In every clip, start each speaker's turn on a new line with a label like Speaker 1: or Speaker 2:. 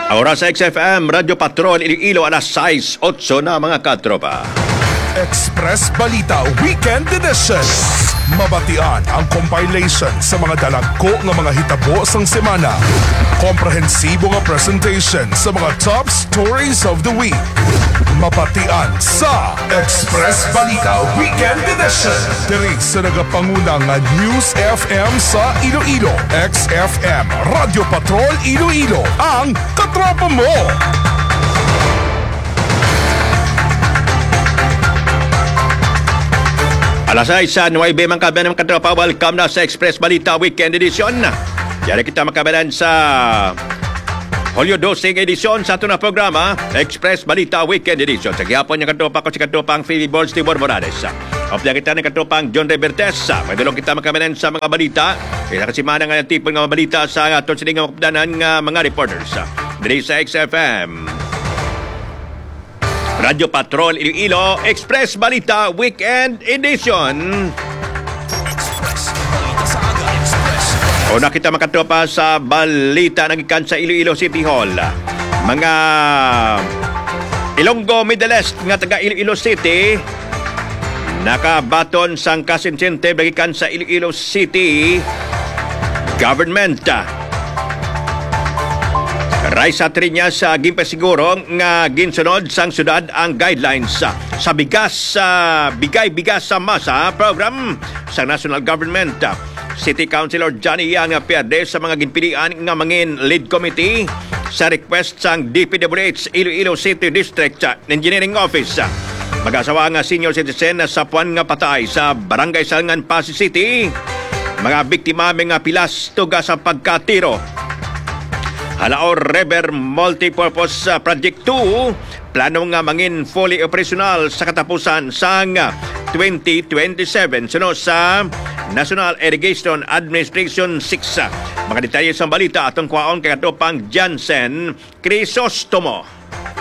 Speaker 1: Oras sa XFM, Radyo Patrol, Iloilo, alas 6:08 na mga katropa.
Speaker 2: Express Balita Weekend Edition. Mabatian ang compilation sa mga dalagko ng mga hitabo sang semana. Komprehensibo nga presentation sa mga top stories of the week. Mabatian sa Express Balita Weekend Edition. Diri sa nagapangunang nga News FM sa Iloilo. XFM, Radyo Patrol Iloilo, ang katropa mo.
Speaker 1: Alas 6 sa 9 mga kabayan ng katropa, welcome na sa Express Balita Weekend Edition. Diyan kita makabalan sa Hulyo 12 edisyon sa ito na programa, Express Balita Weekend Edition. Sa gihapon yung katropa ko si katropang Phoebe Balls Tibor Morales. Opla kita ng katropang John Revertes. May dalong kita makabalan sa mga balita. Kaya kasimana nga yung tipong mga balita sa aton sining mga kapdanan ng mga reporters. Dili sa XFM Radyo Patrol Iloilo, Express Balita Weekend Edition. Una kita makatropa sa balita ng ikan sa Iloilo City Hall. Mga Ilonggo Middle East nga taga Iloilo City nakabaton sang kasinsentive ng ikan sa Iloilo City Government. Raisa Triñas sa gimpasiguro nga ginsunod sang syudad ang guidelines sa bigay-bigas sa masa program sa national government. City Councilor Johnny Yang perde sa mga ginpilian nga mangin lead committee sa request sang DPWH Iloilo City District Engineering Office. Mag-asawa nga senior citizen sa puwan nga patay sa Barangay Salngan, Pasig City. Mga biktima may nga pilas tuga sa pagkatiro. Halaor River Multipurpose Project 2 plano nga mangin fully operational sa katapusan sang 2027 sunod sa National Irrigation Administration 6. Mga detalye sa balita atong kwaon kay katropang Jansen Crisostomo.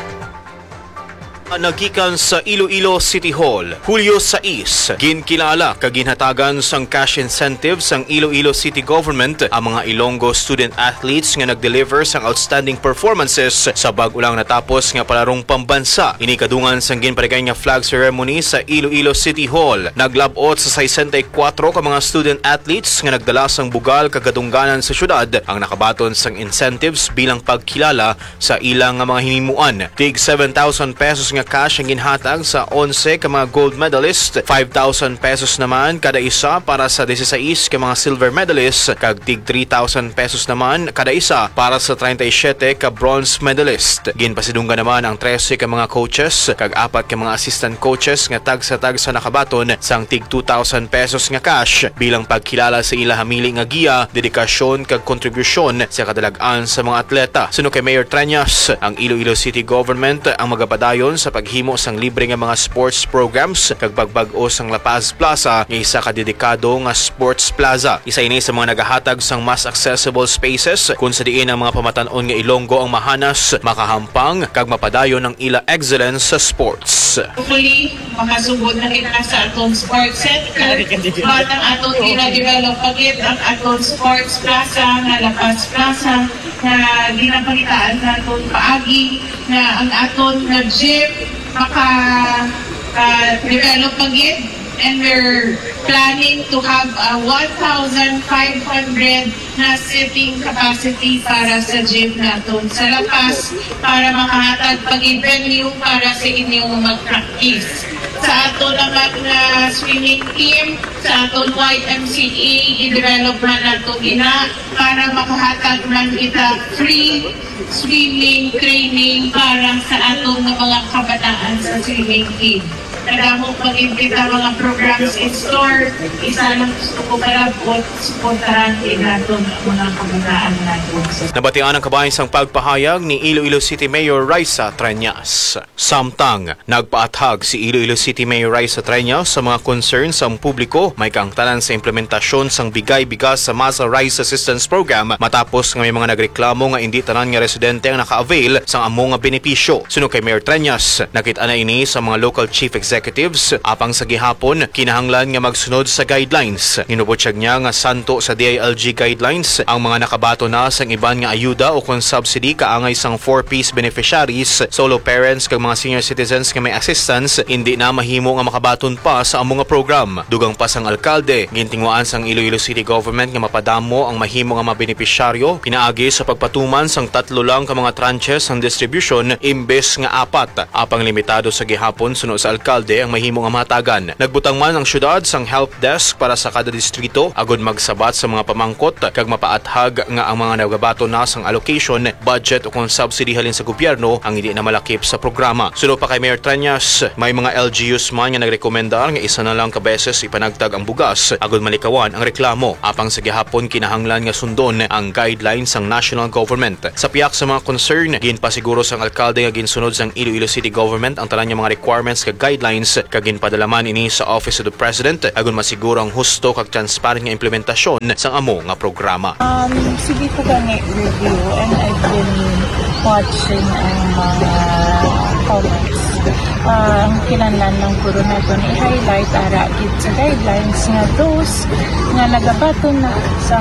Speaker 3: Nagkikan sa Iloilo City Hall, Hulyo 6, ginkilala kaginhatagan sang cash incentives sang Iloilo City Government ang mga Ilonggo student athletes nga nag-deliver sang outstanding performances sa bag-ulang natapos nga palarong pambansa. Inikadungan sang ginparigay nga flag ceremony sa Iloilo City Hall. Naglabot sa 64 ka mga student athletes nga nagdala sang bugal kagadungganan sa syudad ang nakabaton sang incentives bilang pagkilala sa ilang nga mga hinimuan. Tig 7,000 pesos nga cash ang ginhatag sa 11 ka mga gold medalist, 5,000 pesos naman kada isa para sa 16 ka mga silver medalist, kag tig 3,000 pesos naman kada isa para sa 37 ka bronze medalist. Ginpasidunggan naman ang 13 ka mga coaches kag 4 ka mga assistant coaches nga tag sa nakabaton sang tig 2,000 pesos nga cash bilang pagkilala sa ila hamili nga giya, dedikasyon kag kontribusyon sa kadalagan sa mga atleta. Suno kay Mayor Triñas, ang Iloilo City Government ang magapadayon sa paghimo sang libre nga mga sports programs kag pagbag-o sang La Paz Plaza nga isa ka dedikado nga sports plaza. Isa ini sa mga nagahatag sang mas accessible spaces kung sa diin ang mga pamatan-on nga Ilonggo ang mahanas, makahampang kag mapadayon ang ila excellence sa sports.
Speaker 4: Hopefully, makasugod na kita sa atong sports center. Batang atong ina-develop pagit ang atong sports plaza nga La Paz Plaza na ginapangitaan na atong paagi na ang atong na gym maka-develop pagit, and we're planning to have a 1,500 na seating capacity para sa gym natin sa La Paz para makahatag pagit venue para sa inyong mag-practice. Sa ato naman na swimming team, sa aton YMCA, i-develop man nato gina para makahatag man kita free swimming training para sa atong mga kabataan sa swimming team. Kadamong pag-invita mga programs in store, isa lang gusto ko malabot, supportahan din natin ang mga kabataan natin.
Speaker 3: Nabatian ang kabayan sang pagpahayag ni Iloilo City Mayor Raisa Triñas. Samtang, nagpaathag si Iloilo City Mayor Raisa Triñas sa mga concerns sa publiko may kaangtanan sa implementasyon sang bigay-bigas sa Masa Rice Assistance Program matapos nga may mga nagreklamo nga hindi tanan nga residente ang naka-avail sang among nga benepisyo. Suno kay Mayor Triñas, nakita na ini sa mga local chief executive executives apang sa gihapon kinahanglan nga magsunod sa guidelines. Ninubutyag niya nga santo sa DILG guidelines ang mga nakabato na sang iban nga ayuda o kung subsidy kaangay sang 4Ps beneficiaries, solo parents kag mga senior citizens nga may assistance hindi na mahimo nga makabaton pa sa among nga program. Dugang pa sang alkalde, gintingwaan sang Iloilo City Government nga mapadamo ang mahimo nga mga benepisyaryo pinaagi sa pagpatuman sang 3 lang ka mga tranches ang distribution imbes nga 4. Apang limitado sa gihapon suno sa alkalde ang mahimo nga matagan. Nagbutang man ang syudad sang help desk para sa kada distrito agud magsabat sa mga pamangkot kag mapaathag nga ang mga nagabato na sang allocation, budget o kung subsidy halin sa gobyerno ang hindi na malakip sa programa. Suno pa kay Mayor Treñas, may mga LGUs man nga nagrekomendar nga isa na lang ka beses ipanagtag ang bugas agud malikawan ang reklamo. Apang sa gihapon kinahanglan nga sundon ang guidelines sang national government. Sa piyak sa mga concern, ginpasiguro sang alkalde nga ginsunod sang Iloilo City Government ang tanan nga mga requirements kag guidelines kag ginpadalaman ini sa Office of the President agon masiguro ang husto kag transparent nga implementasyon sang amo nga programa.
Speaker 5: Sige ko gani review and I've been watching ang mga comments. Ang kinahanglan ng puro na ito i-highlight ara gid sa guidelines nga those nga nagabaton na sa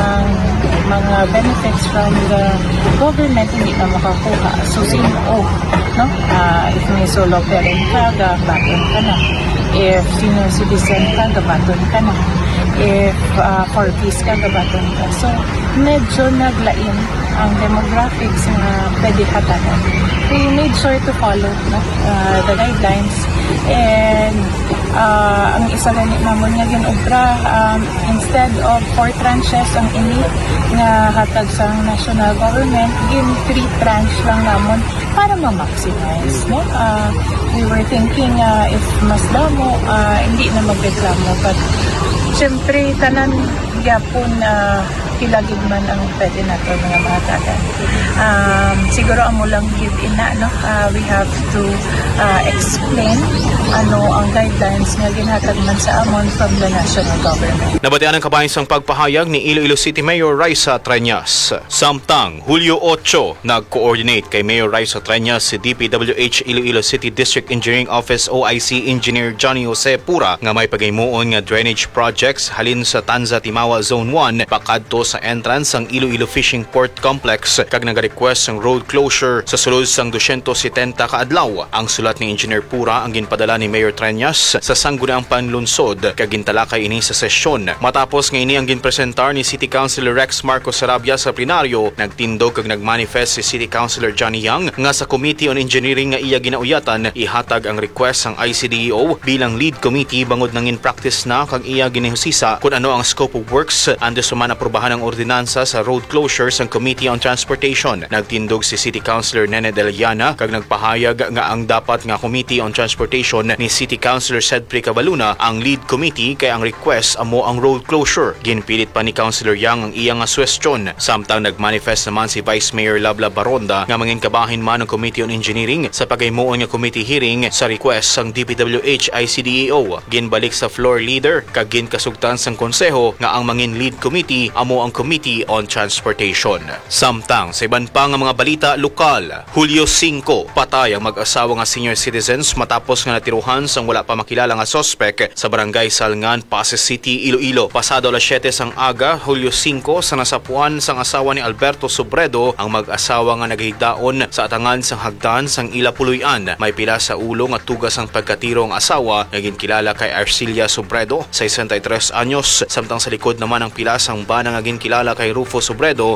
Speaker 5: mga benefits from the government hindi na makakuha. So sino no? If may solo parent ka, gabaton ka na. If senior citizen ka, gabaton ka na. If 4Ps ka, gabaton ka. So medyo naglain ang demographics na pwede hatagan. We made sure to follow the guidelines and ang isa ganit namon nga ginobra instead of 4 tranches ang ini nga hatag sa national government gin 3 tranche lang namon para ma-maximize we were thinking if mas damo hindi na magreklamo but syempre tanan gyapon kilagid man ang pwede nato mga mahatagan. Siguro amo lang give ina we have to explain ano ang guidelines nga ginhatag man sa amon from the national government.
Speaker 3: Nabatian ang kabahin sang pagpahayag ni Iloilo City Mayor Raisa Treñas. Samtang Hulyo 8, nag-coordinate kay Mayor Raisa Treñas si DPWH Iloilo City District Engineering Office OIC Engineer Johnny Jose Pura nga may paghimuon nga drainage projects halin sa Tanza Timawa Zone 1 pakadto sa entrance sang Iloilo Fishing Port Complex kag nag-request sang road closure sa sulod sang 270 ka adlaw. Ang sulat ni Engineer Pura ang ginpadala ni Mayor Treñas sa sangguniang panlunsod kag gintalakay ini sa sesyon. Matapos nga ini ang ginpresentar ni City Councilor Rex Marcos Sarabia sa plenaryo, nagtindog kag nagmanifest si City Councilor Johnny Yang nga sa Committee on Engineering nga iya ginauyatan ihatag ang request sang ICDEO bilang lead committee bangod nang in practice na kag iya ginihusisa kung ano ang scope of works ando suman aprobahan ang ordinansa sa road closures ang Committee on Transportation. Nagtindog si City Councilor Nene Deliana kag nagpahayag nga ang dapat nga Committee on Transportation ni City Councilor Cedric Cabaluna ang lead committee kay ang request amo ang road closure. Ginpilit pa ni Councilor Yang ang iyang suwestyon. Samtang nagmanifest naman si Vice Mayor Labla Baronda nga manginkabahin man ang Committee on Engineering sa paghimuon nga committee hearing sa request sang DPWH ICDEO. Ginbalik sa floor leader kag ginkasugtan sang konseho nga ang mangin lead committee amo ang Committee on Transportation. Samtang sa iban pa nga mga balita lokal, Hulyo 5, patay ang mag-asawa nga senior citizens matapos nga natiruhan sang wala pa makilala nga sospek sa barangay Salngan, Pasay City, Iloilo. Pasado alas 7 sang aga, Hulyo 5, sa nasapuan sang asawa ni Alberto Sobredo ang mag-asawa nga naghigdaon sa atangan sang hagdan sang ila puluyan. May pila sa ulo nga tugas ang pagkatiro ang asawa nga ginkilala kay Arcilia Sobredo, 63 anyos, samtang sa likod naman ang pila sang bana nga ginkilala kay Rufo Sobredo,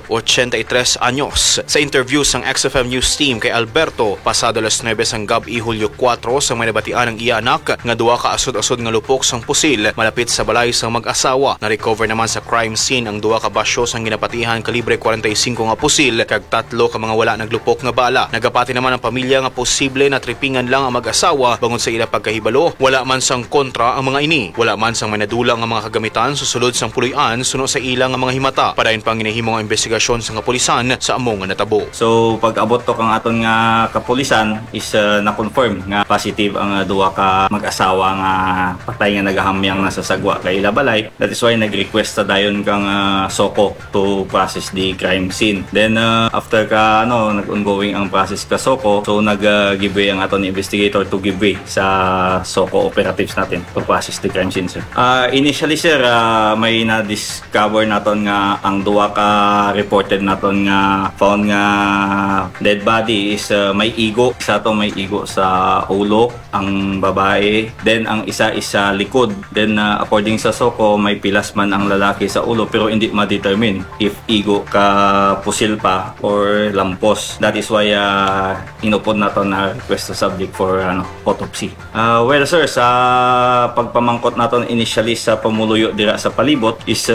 Speaker 3: 83 anyos. Sa interview sang XFM News Team kay Alberto, pasado alas 9 sang gabi Hulyo 4 sang may nabatian ang iya anak nga duwa ka asod-asod nga lupok sang pusil malapit sa balay sang mag-asawa. Na-recover naman sa crime scene ang duwa ka basyo sang ginapatihan kalibre 45 nga pusil kag 3 ka mga wala naglupok nga bala. Nagapati naman ang pamilya nga posible na tripingan lang ang mag-asawa bangod sa ila pagkahibalo. Wala man sang kontra ang mga ini. Wala man sang may nadulang nga mga kagamitan susulod sang puluyan suno sa ilang nga mga himata. bata. Padayon pang ginahimong ang investigasyon sa kapulisan sa among nga natabo.
Speaker 6: So pag abot to kang aton nga kapulisan is na-confirm nga positive ang duwa ka mag-asawa nga patay nga nagahamyang nasa sagwa kay Labalay. That is why nag-request ta dayon kang SOCO to process the crime scene. Then after ka nag-ongoing ang process ka SOCO, so nag-give way ang aton investigator to give way sa SOCO operatives natin to process the crime scene, sir. Initially, sir, may na-discover naton nga ang duwa ka reported naton nga found nga dead body is may igo. Isa to may igo sa ulo, ang babae. Then ang isa is sa likod. Then according sa SOCO, may pilas man ang lalaki sa ulo pero hindi ma-determine if igo ka pusil pa or lampos. That is why inupod naton na request to subject for autopsy. Well, sir, sa pagpamangkot naton initially sa pamuluyo dira sa palibot is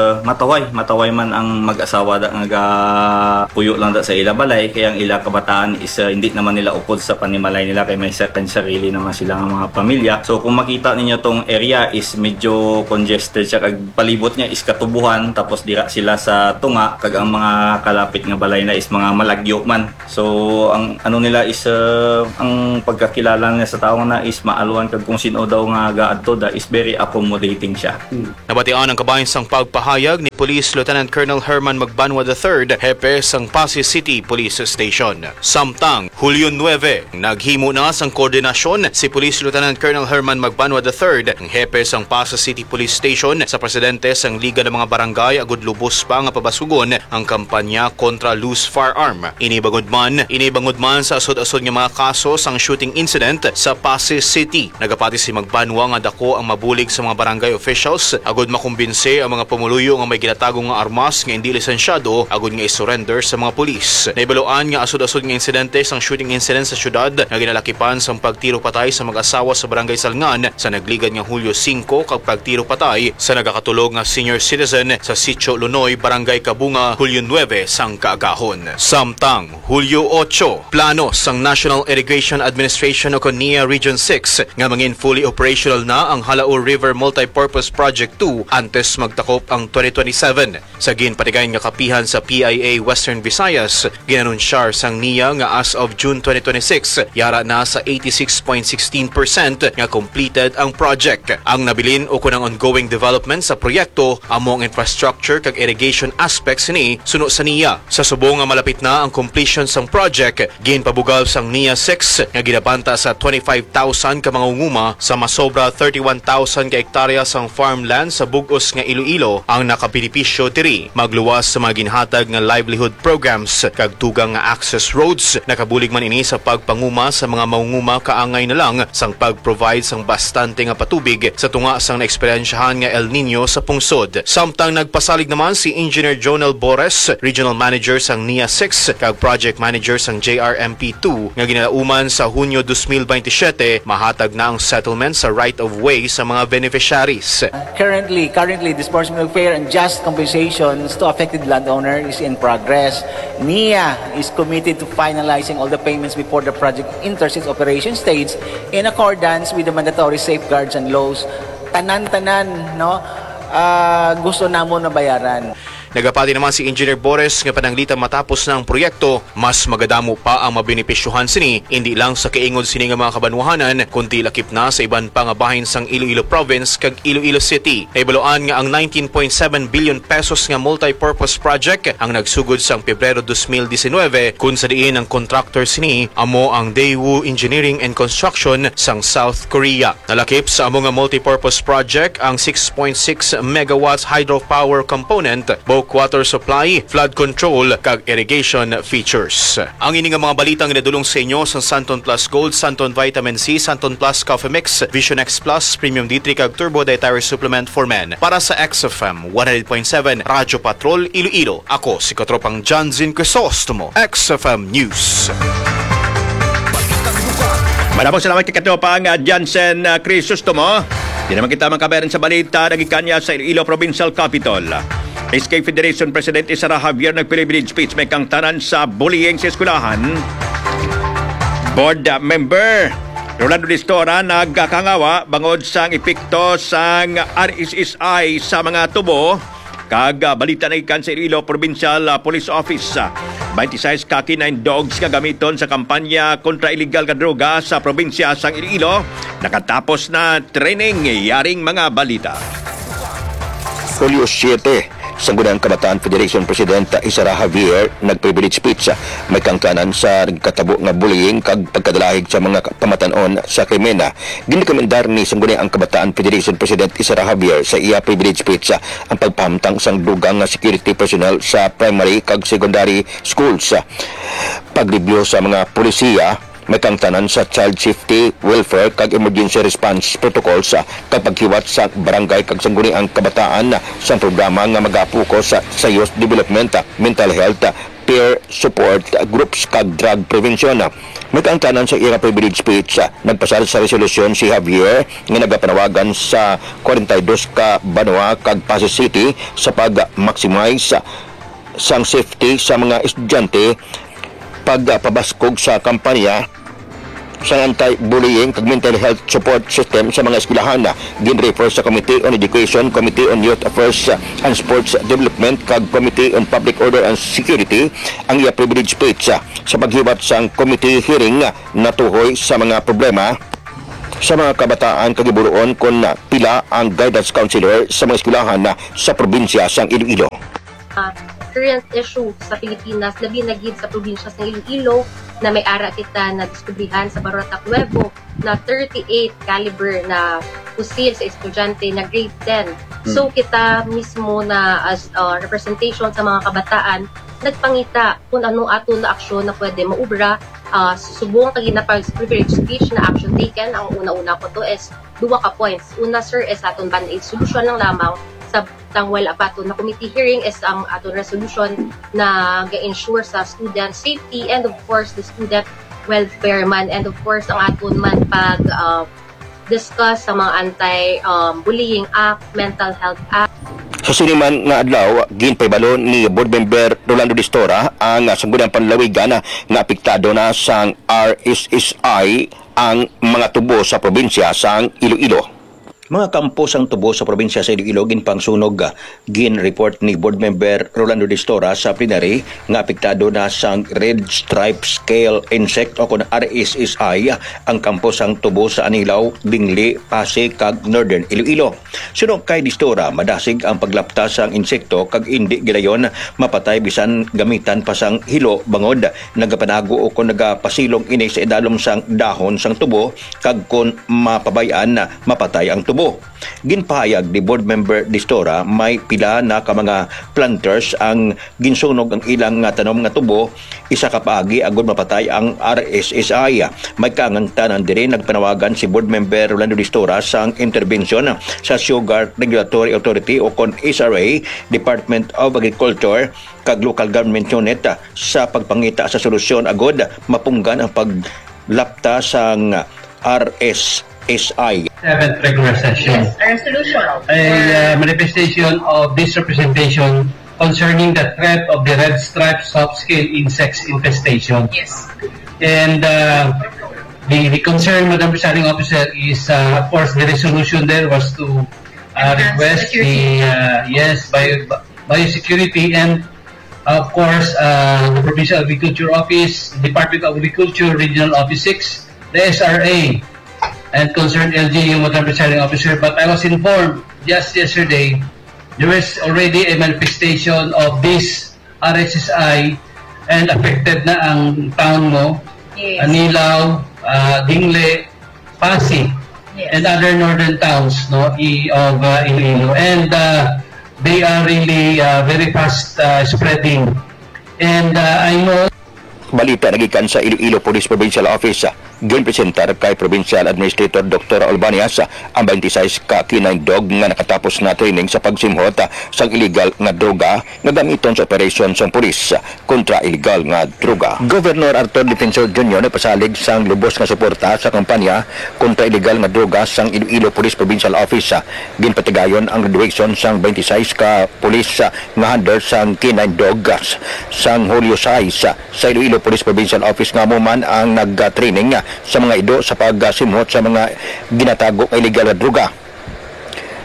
Speaker 6: mataway man ang mag-asawa da nga puyo lang da sa ila balay, kaya ang ila kabataan is hindi naman nila upod sa panimalay nila kay may second sarili naman sila nga mga pamilya. So kung makita ninyo tong area is medyo congested siya, kag palibot niya is katubuhan, tapos dira sila sa tunga, kag ang mga kalapit nga balay na is mga malagyo man. So ang nila is ang pagkakilala niya sa tao na is maaluan, kag kung sino daw nga gaadto da is very accommodating siya.
Speaker 3: Nabatian ang kabahin sang pagpahayag ni Police Lieutenant Colonel Herman Magbanwa III, hepe sang Pasay City Police Station. Samtang Hulyo 9, naghimo na sang koordinasyon si Police Lieutenant Colonel Herman Magbanwa III, ang hepe sang Pasay City Police Station, sa presidente sang Liga ng mga Barangay agud lubos pa nga pabasugon ang kampanya kontra loose firearm. Inibangod man sa asod-asod nga mga kaso sang shooting incident sa Pasay City. Nagapati si Magbanwa nga dako ang mabulig sa mga barangay officials agud makumbinse ang mga pumuluyo nga may ginatagong nga armas nga hindi lisensyado agud nga isurrender sa mga pulis. Naibaloan nga asod-asod nga insidente sang shooting incident sa syudad nga ginalakipan sang pagtiro patay sa mag-asawa sa barangay Salngan sa nagligad nga Hulyo 5 kag pagtiro patay sa nagakatulog nga senior citizen sa Sitio Lunoy, Barangay Kabunga, Hulyo 9 sang kaagahon. Samtang Hulyo 8, plano sang National Irrigation Administration o NIA Region 6 nga mangin fully operational na ang Halaur River Multipurpose Project 2 antes magtakop ang 2027. Sa ginpatigayon nga kapihan sa PIA Western Visayas, ginanunsyar sang NIA nga as of June 2026 yara na sa 86.16% nga completed ang project. Ang nabilin o kunang ongoing development sa proyekto among infrastructure kag irrigation aspects ni suno sa NIA. Sa subong nga malapit na ang completion sang project, ginpabugal sang NIA 6 nga ginabanta sa 25,000 ka mangunguma sa masobra 31,000 ka hektarya sang farmland sa bug-os nga Iloilo ang nakabenepisyo diri. Magluwas sa mga ginhatag nga livelihood programs kag tugang nga access roads. Nakabulig man ini sa pagpanguma sa mga mangunguma kaangay na lang sang pag-provide sang bastante nga patubig sa tunga sang naeksperyensyahan nga El Nino sa pungsod. Samtang nagpasalig naman si Engineer Jonel Bores, Regional Manager sang NIA 6 kag Project Manager sang JRMP2 nga ginalauman sa Hunyo 2027 mahatag na ang settlement sa right of way sa mga beneficiaries.
Speaker 7: Currently, disbursement of fair and just compensations to affected landowner is in progress. NIA is committed to finalizing all the payments before the project enters its operation stage in accordance with the mandatory safeguards and laws. Tanan-tanan, gusto namo na bayaran.
Speaker 3: Nagapati naman si Engineer Bores nga pananglitan matapos na ang proyekto, mas magadamo pa ang mabenepisyuhan sini, hindi lang sa kaingod sini nga mga kabanwahanan, kundi lakip na sa iban pa nga bahin sang Iloilo Province kag Iloilo City. Naibaloan nga ang 19.7 billion pesos nga multipurpose project ang nagsugod sang Pebrero 2019 kung sa diin ang contractor sini amo ang Daewoo Engineering and Construction sang South Korea. Nalakip sa amo nga multipurpose project ang 6.6 megawatts hydropower component, water supply, flood control, kag irrigation features. Ang ini nga mga balitang ginadulong sa inyo sa Santon Plus Gold, Santon Vitamin C, Santon Plus Coffee Mix, Vision X Plus, Premium D3 kag Turbo Dietary Supplement for Men. Para sa XFM 100.7 Radyo Patrol Iloilo, ako si Katropang Janzin Crisostomo, XFM News.
Speaker 1: Maraming salamat kay Katropang Jansen Crisostomo. Di naman kita makabayaran sa balita nagikanya sa Iloilo Provincial Capital. SK Federation President Sara Javier nagpilibilid speech may kang tanan sa bullying sa eskwelahan. Board member Rolando Distora nagkakangawa bangod sang epekto sang RSSI sa mga tubo Balita na ikan sa Iloilo Provincial Police Office. 26 ka K9 dogs nga gamiton sa kampanya kontra illegal nga droga sa probinsya sang Iloilo. Nakatapos na training, yaring mga balita.
Speaker 8: Hulyo 7, Sangguniang Kabataan Federation President Isara Javier nag-privilege speech may kangkanan sa nagkatabo nga bullying kag pagkadalahig sa mga pamatanon sa krimen. Ginikomendar ni Sangguniang Kabataan Federation President Isara Javier sa iya privilege speech ang pagpahamtang sang dugang nga security personnel sa primary kag secondary schools. Pag-review sa mga polisiya, may kangtanan sa child safety, welfare kag emergency response protocols kapag hiwat sa barangay kag sangguniang kabataan sa programa nga magapokus sa youth development, mental health, peer support groups kag drug prevention. May kangtanan sa ira privilege speech nagpasal sa resolusyon si Javier nga nagapanawagan sa 42 ka Banwa kag Pasig City sa pag-maximize sang safety sa mga estudyante, pagpabaskog sa kampanya sa anti-bullying kag mental health support system sa mga eskwelahan. Gin-refer sa Committee on Education, Committee on Youth Affairs and Sports Development kag Committee on Public Order and Security ang iya privilege speech sa paghibat sang committee hearing na tuhoy sa mga problema sa mga kabataan kag giburon kon pila ang guidance counselor sa mga eskwelahan sa probinsya sang Iloilo.
Speaker 9: Current issue sa Pilipinas, labi na gid sa probinsya sa Iloilo na may ara kita na diskubrihan sa Barotac Nuevo na 38 caliber na pusil sa estudyante na grade 10. So kita mismo na as representation sa mga kabataan nagpangita kung anong ato na aksyon na pwede maubra. Subong kag ginapag privilege speech na action taken. Ang una-una ko to is 2 ka points. Una sir is aton band-aid solution lang lamang sa tangwal apato na committee hearing is ang aton resolution na ga-ensure sa student safety and of course the student welfare man, and of course ang aton man pag discuss sa mga anti-bullying act, mental health act.
Speaker 8: Sa siniman nga adlaw, ginpahibalo ni Board Member Rolando Distora ang sangguniang panlawigan nga apektado na sang RSSI ang mga tubo sa probinsya sang Iloilo. Mga kampos ang tubo sa probinsya sa Iloilo ginpangsunog. Gin-report ni Board Member Rolando Distora sa plenary nga apektado na sang Red Stripe Scale Insect o kun RSSI ang kampos ang tubo sa Anilaw, Bingley, Pasig kag Northern Iloilo. Sunog kay Distora, madasig ang paglapta sang insekto kag indi gidayon mapatay bisan gamitan pa sang hilo bangod nagapanago o kun nagapasilong ini sa idalom sang dahon sang tubo kag kun mapabayan na mapatay ang tubo. Ginpahayag ni Board Member Distora may pila na ka mga planters ang ginsunog ang ilang nga tanom nga tubo, isa ka paagi agud mapatay ang RSSI. May kangantanan diri nagpanawagan si Board Member Rolando Distora sang intervention sa Sugar Regulatory Authority o kon SRA, Department of Agriculture kag local government unit sa pagpangita sa solusyon agud mapunggan ang paglapta sang RSSI.
Speaker 10: 7th regular session.
Speaker 9: Yes, a resolution.
Speaker 10: A manifestation of this representation concerning the threat of the red stripe soft-scale insects infestation.
Speaker 9: Yes.
Speaker 10: And the concern, Madam Presiding Officer, is of course the resolution there was to request the biosecurity and of course the Provincial Agriculture Office, Department of Agriculture Regional Office 6, the SRA, and concerned LGU, Madam Presiding Officer. But I was informed just yesterday there is already a manifestation of this RSSI and affected na ang town mo,
Speaker 9: Yes.
Speaker 10: Anilaw, Dingle, Pasig,
Speaker 9: Yes.
Speaker 10: and other northern towns of Iloilo. And they are really very fast spreading. And I know
Speaker 8: Balita nagikan sa Iloilo Police Provincial Office. Ginpresentar kay Provincial Administrator Dr. Albanias ang 26 ka K9 dog nga nakatapos na training sa pagsimhot sa illegal nga droga nga gamiton sa operasyon sa pulis kontra illegal nga droga. Governor Arthur Defensor Jr. nagpasalig sang lubos nga suporta sa kampanya kontra illegal nga droga sang Iloilo Police Provincial Office. Ginpatigayon ang graduation sang 26 ka pulis nga handler sang K9 dogs sang Julio 6 sa Iloilo Police Provincial Office nga man ang nag-training sa mga ido sa pagsimhot sa mga ginatago nga illegal na droga.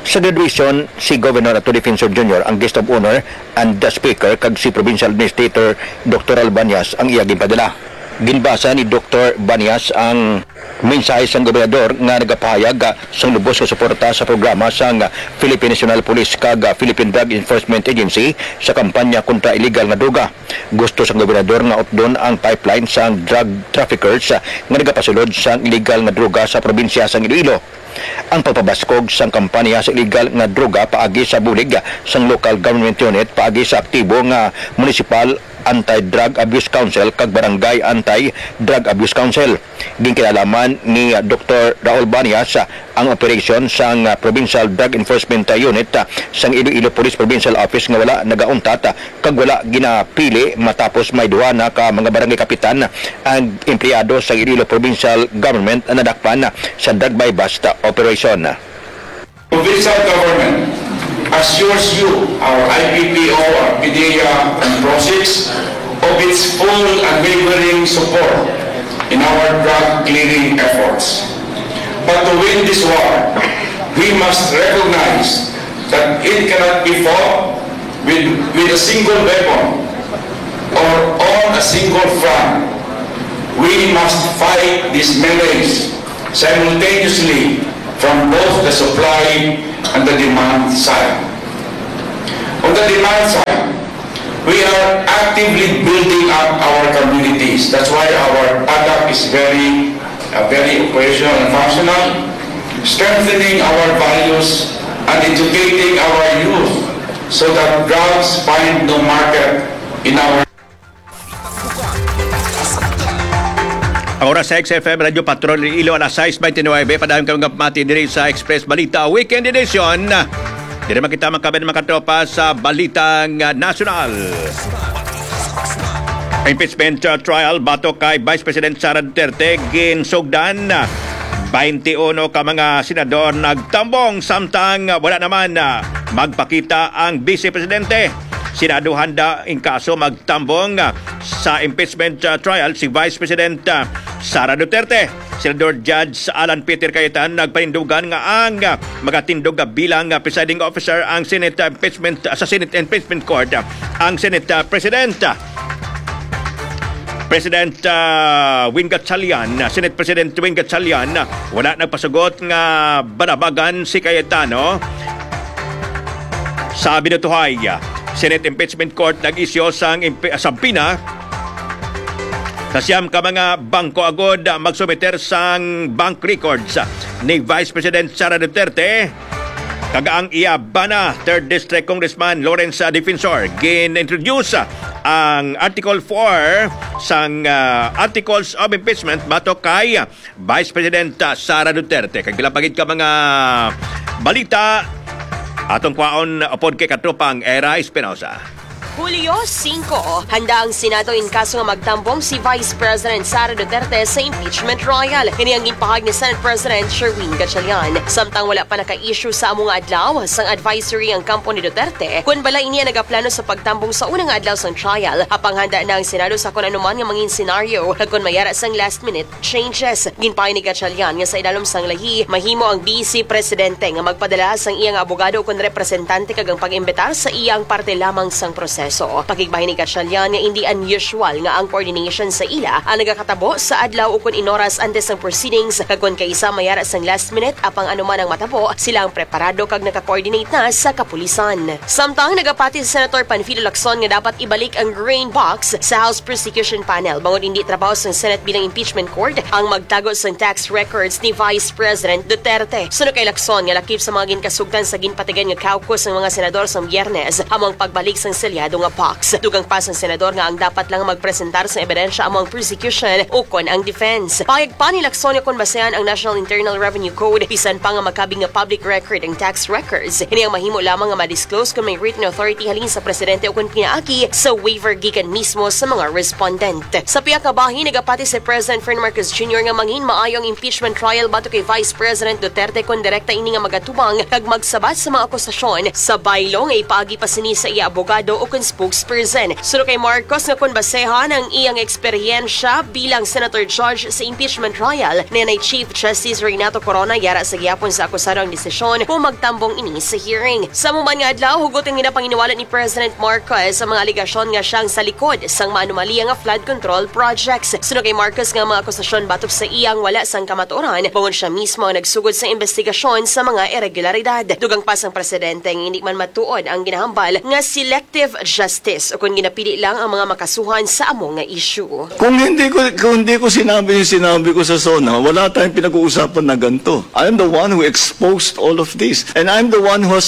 Speaker 8: Sa graduation, si Governor Atty. Defensor Jr. ang guest of honor and the speaker kag si Provincial Administrator Dr. Albanias ang iyaging padala. Ginbasa ni Dr. Banias ang mensahe sang gobernador nga nagapahayag sang lubos nga suporta sa programa sang Philippine National Police kag Philippine Drug Enforcement Agency sa kampanya kontra illegal nga droga. Gusto sang gobernador nga updon ang pipeline sang drug traffickers nga nagapasulod sang illegal nga droga sa probinsya sang Iloilo. Ang pagpabaskog sang kampanya sa illegal nga droga paagi sa bulig sang local government unit paagi sa aktibo nga municipal Anti-Drug Abuse Council kag Barangay Anti-Drug Abuse Council. Ginkinalaman ni Dr. Raul Banias ang operation sang Provincial Drug Enforcement Unit sang Iloilo Police Provincial Office nga wala nagauntat kag wala ginapili matapos may duha na ka mga barangay kapitan ang empleyado sa Iloilo Provincial Government na nadakpan sa drug buy bust operation.
Speaker 11: Provincial Government assures you, our IPPO, our PDEA, and PROSIX of its full unwavering support in our drug clearing efforts. But to win this war, we must recognize that it cannot be fought with a single weapon or on a single front. We must fight these melees simultaneously from both the supply and the demand side. On the demand side, we are actively building up our communities. That's why our product is very operational and functional, strengthening our values and educating our youth so that drugs find no market in our.
Speaker 1: Ang oras sa XFM Radio Patrol Iloilo alas 6:29 padahon kami mati diri sa Express Balita Weekend Edition. Diri man kita makabay ng mga katropa sa Balitang Nasional. Impeachment trial bato kay Vice President Sara Duterte ginsugdan 21 ka mga senador nagtambong samtang wala naman magpakita ang Vice Presidente. Senado handa in kaso magtambong sa impeachment trial si Vice President Sara Duterte. Senador Judge Alan Peter Cayetano nagpanindugan nga ang magatindog bilang presiding officer ang Senate Impeachment Court ang Senate President Wing Gatchalian, Senate President Wing Gatchalian wala nagpasagot nga banabagan si Cayetano. Sabi na tuhay, Senate Impeachment Court nag-isyo sang sampina sa siyam ka mga bangko agod magsumiter sang bank records ni Vice President Sara Duterte. Kagaang Iabana 3rd District Congressman Lawrence Defensor gin-introduce ang Article 4 sang Articles of Impeachment bato kay Vice President Sara Duterte. Kag gilapagid ka mga balita atong kwaon upod kay katropang Era Espinosa.
Speaker 12: Hulyo 5, handa ang Senado in kaso nga magtambong si Vice President Sara Duterte sa impeachment trial. Kini ang ginpahag ni Senate President Sherwin Gatchalian. Samtang wala pa naka-issue sa among adlaw sang advisory ang kampo ni Duterte, kun bala iniya nagaplano sa pagtambong sa unang adlaw sang trial, apang handa na ang Senado sa kun anuman nga mangin senaryo kung mayara sang last-minute changes. Ginpahag ni Gatchalian nga sa idalom sang lahi, mahimo ang Vice Presidente nga magpadala sang iyang abogado kun representante kagang pag-imbitar sa iyang parte lamang sang proseso. Pakigbahin ni Gatchalian nga hindi unusual nga ang coordination sa ila ang nagakatabo sa adlaw o kun inoras antes ng proceedings kag kun kaysa mayara sang last minute apang anuman ang matabo sila ang preparado kag naka-coordinate na sa kapulisan. Samtang nagapati si Senator Panfilo Lacson nga dapat ibalik ang green box sa House Prosecution Panel bangod hindi trabaho sa Senate bilang impeachment court ang magtago sa tax records ni Vice President Duterte. Sunod kay Lacson nga lakip sa mga ginkasugtan sa ginpatigan nga caucus ng mga senador sa Biyernes among pagbalik sang selyado nga box. Dugang pa sang senador nga ang dapat lang magpresentar sa ebidensya among prosecution o kon ang defense. Payag pa ni Lacson kung basehan ang National Internal Revenue Code bisan pa nga magkabing nga public record ang tax records. Ini ang mahimo lamang nga ma-disclose kung may written authority halin sa presidente o kung pinaaki sa waiver gikan mismo sa mga respondent. Sa piyak nga bahin nagapati si President Ferdinand Marcos Jr. nga mangin maayong impeachment trial bato kay Vice President Duterte kung direkta ini nga magatubang kag magsabat sa mga akusasyon sa baylo nga ipaagi pa sini sa iya abogado o kung spokesperson. Suno kay Marcos nga kun basehan ang iyang eksperyensya bilang Senator Judge sa impeachment trial ni Chief Justice Renato Corona yara sa gihapon sa akusado ang desisyon kung magtambong ini sa hearing. Sa muman nga adlaw, hugot ang ginapanginiwala ni President Marcos sa mga aligasyon nga siyang sa likod sang maanomaliya nga flood control projects. Suno kay Marcos nga mga akusasyon batok sa iyang wala sang kamatuoran, bangon siya mismo ang nagsugod sa investigasyon sa mga irregularidad. Dugang pa sang presidente nga hindi man matuod ang ginahambal nga selective justice o kung ginapili lang ang mga makasuhan sa among nga issue.
Speaker 13: Kung hindi ko sinabi yung sinabi ko sa SONA, wala tayong pinag-uusapan na ganito. I'm the one who exposed all of this. And I'm the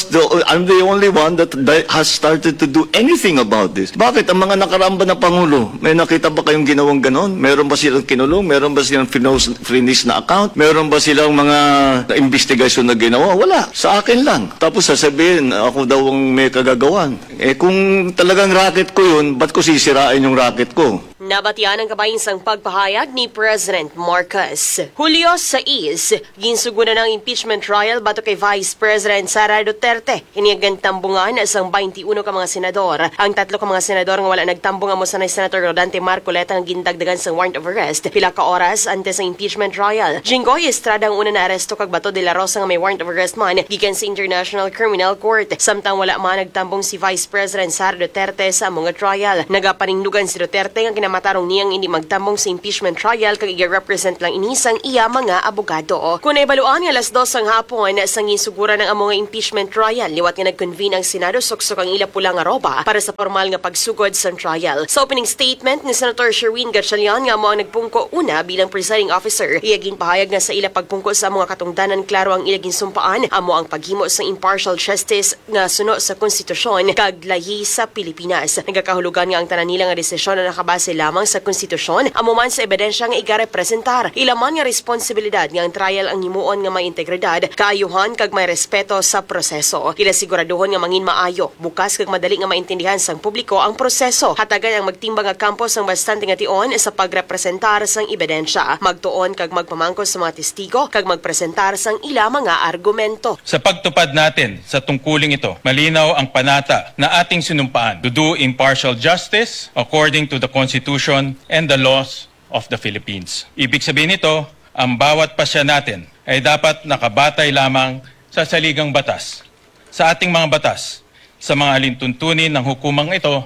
Speaker 13: only one that has started to do anything about this. Bakit? Ang mga nakaramba na Pangulo, may nakita ba kayong ginawang ganon? Meron ba silang kinulong? Meron ba silang finish na account? Meron ba silang mga investigasyon na ginawa? Wala. Sa akin lang. Tapos sasabihin, ako daw ang may kagagawan. Kung talagang racket ko yun, ba't ko sisirain yung racket ko?
Speaker 12: Nabatian ang kabayang sang pagpahayag ni President Marcos. Hulyo 6, ginsugunan ng impeachment trial bato kay Vice President Sara Duterte. Hiniagang tambungan sang 21 ka mga senador. Ang 3 ka mga senador nga wala nagtambong amo sa Senator Rodante Marcoleta ang gindagdagan sang warrant of arrest. Pila ka oras antes sa impeachment trial. Jinggoy Estrada ang una na aresto kag Bato de la Rosa nga may warrant of arrest man gikan sa International Criminal Court. Samtang wala man nagtambong si Vice President Sara Duterte sa mga trial. Nagapaningdugan si Duterte nga matarong niyang hindi magtambong sa impeachment trial kag i-represent lang inisang iya mga abogado. Kung naibaluan nga alas 2 ang hapon sang gisugura ng among impeachment trial, liwat nga nag-convene ang Senado suksok ang ila pula nga roba para sa formal nga pagsugod sa trial. Sa opening statement ni Senator Sherwin Gatchalian nga mo ang nagpungko una bilang presiding officer, iyaging pahayag nga sa ila pagpungko sa mga katungdanan klaro ang ilaging sumpaan amo ang paghimo sa impartial justice nga suno sa konstitusyon kag lahi sa Pilipinas. Nagakahulugan nga ang tanan nila nga desisyon na nakabase lamang sa konstitusyon amo man sa ebidensya nga igarepresentar. Ilaman nga responsibilidad nga ang trial ang himuon nga may integridad, kaayuhan kag may respeto sa proseso. Ila siguraduhon nga mangin maayo, bukas kag madali nga maintindihan sang publiko ang proseso. Hatagan ang magtimbang nga kampo sang bastante nga tion sa pagrepresentar sang ebidensya. Magtuon kag magpamangkos sa mga testigo kag magpresentar sang ila mga argumento.
Speaker 14: Sa pagtupad natin sa tungkuling ito, malinaw ang panata na ating sinumpaan to do impartial justice according to the Constitution and the laws of the Philippines. Ibig sabihin nito, ang bawat pasya natin ay dapat nakabatay lamang sa saligang batas, sa ating mga batas, sa mga alintuntunin ng hukumang ito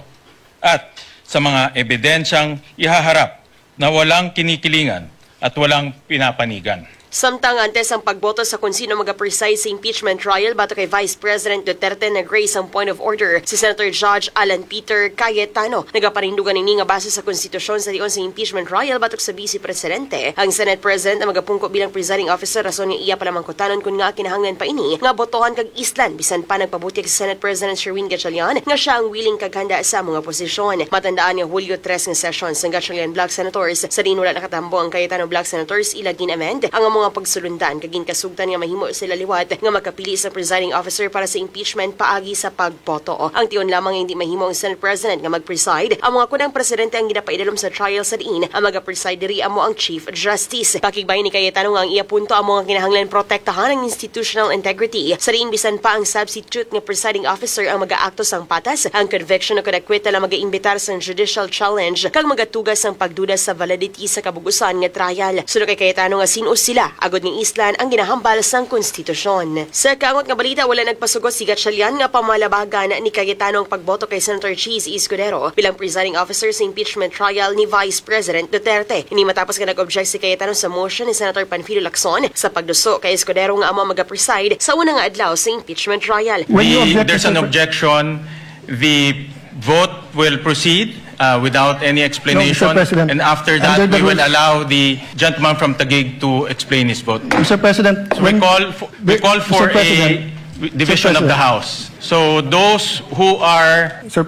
Speaker 14: at sa mga ebidensyang ihaharap na walang kinikilingan at walang pinapanigan.
Speaker 12: Samtang antes ang pagboto sa kung sino mag-preside sa impeachment trial bato kay Vice President Duterte nag-raise ang point of order si Senator Judge Alan Peter Cayetano. Nagaparindugan ini nga base sa konstitusyon sa diyon sa impeachment trial batok sa Vice Presidente. Ang Senate President ang magapungko bilang presiding officer rason niya iya pala mangkutanon kung nga kinahanglan pa ini nga botohan kag islan bisan pa nagpabuti si Senate President Sherwin Gatchalian nga siya ang willing kag handa sa mga posisyon. Matandaan niya Hulyo 3 nga session sa Gatchalian Black Senators sa din wala nakatambo ang Cayetano Black Senators ila gin-amend ang mga pagsulundan kaging kasugtan nga mahimo sila liwat nga makapili sa presiding officer para sa impeachment paagi sa pagboto. Ang tiyon lamang hindi mahimo ang Senate President nga mag-preside. Ang mga kunang presidente ang ginapaidalom sa trial sa diin ang mag-preside diri amo ang Chief Justice. Pakigbay ni Cayetano nga ang iya punto amo ang kinahanglan protektahan ang institutional integrity. Sa diin bisan pa ang substitute nga presiding officer ang mag-aakto sang patas. Ang conviction o kadakwita na mag-iimbitar sang judicial challenge kag magatugas sang pagduda sa validity sa kabugusan nga trial. Suno kay Cayetano nga sino sila agod ng islan ang ginahambal sang konstitusyon. Sa kaangot nga balita, wala nagpasugod si Gatchalian nga pamalabagan ni Cayetano ang pagboto kay Senator Cheese Escudero bilang presiding officer sa impeachment trial ni Vice President Duterte. Hindi matapos ka nag-object si Cayetano sa motion ni Senator Panfilo Lacson sa pagduso kay Escudero nga amo mag-preside sa unang nga adlaw sa impeachment trial.
Speaker 14: There's an objection. The vote will proceed without any explanation.
Speaker 15: No, Mr. President.
Speaker 14: And after that, we will allow the gentleman from Taguig to explain his vote.
Speaker 15: Mr. President,
Speaker 14: So we call for
Speaker 15: Mr. President,
Speaker 14: a division of the House. So those who are...
Speaker 15: Mr.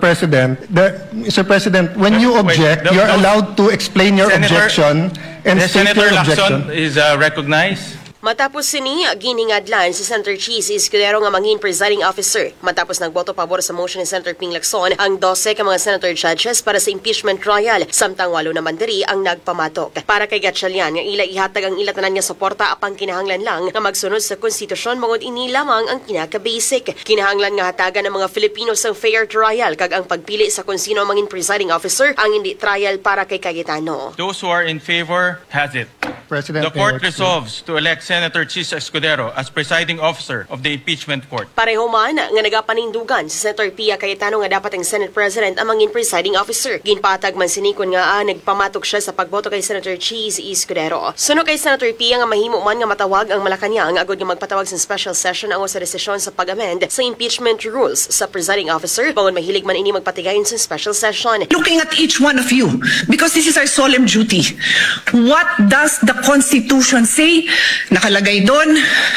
Speaker 15: President, when you object, you're allowed to explain your objection and
Speaker 14: The
Speaker 15: state
Speaker 14: Senator
Speaker 15: your objection.
Speaker 14: Lacson is recognized.
Speaker 12: Matapos sini, giningadlan si Senator Cheese Escudero nga mangin presiding officer. Matapos nagboto pabor sa motion ni Senator Ping Lacson ang 12 ka mga senator judges para sa impeachment trial, samtang 8 naman diri ang nagpamatok. Para kay Gatchalian, nga ila ihatag ang ilatanan nga suporta apang kinahanglan lang nga magsunod sa konstitusyon mangod ini lamang ang kinaka-basic. Kinahanglan nga hatagan ng mga Filipino sa fair trial kag ang pagpili sa kung sino mangin presiding officer ang hindi trial para kay Cayetano.
Speaker 14: Those who are in favor has it.
Speaker 15: President,
Speaker 14: The court resolves to elect Senator Cheese Escudero as presiding officer of the impeachment court.
Speaker 12: Pareho man nga nagapanindugan si Senator Pia Cayetano nga dapat ang Senate President ang mangin presiding officer. Ginpatag man sinikon nga nagpamatok siya sa pagboto kay Senator Cheese Escudero. Suno kay Senator Pia nga mahimo man nga matawag ang Malacanang agod nga magpatawag sa special session ang sa desisyon sa pag-amend sa impeachment rules sa presiding officer. Bawon mahilig man ini magpatigayon sa special session.
Speaker 16: Looking at each one of you, because this is our solemn duty. What does the Constitution say? Nakalagay doon,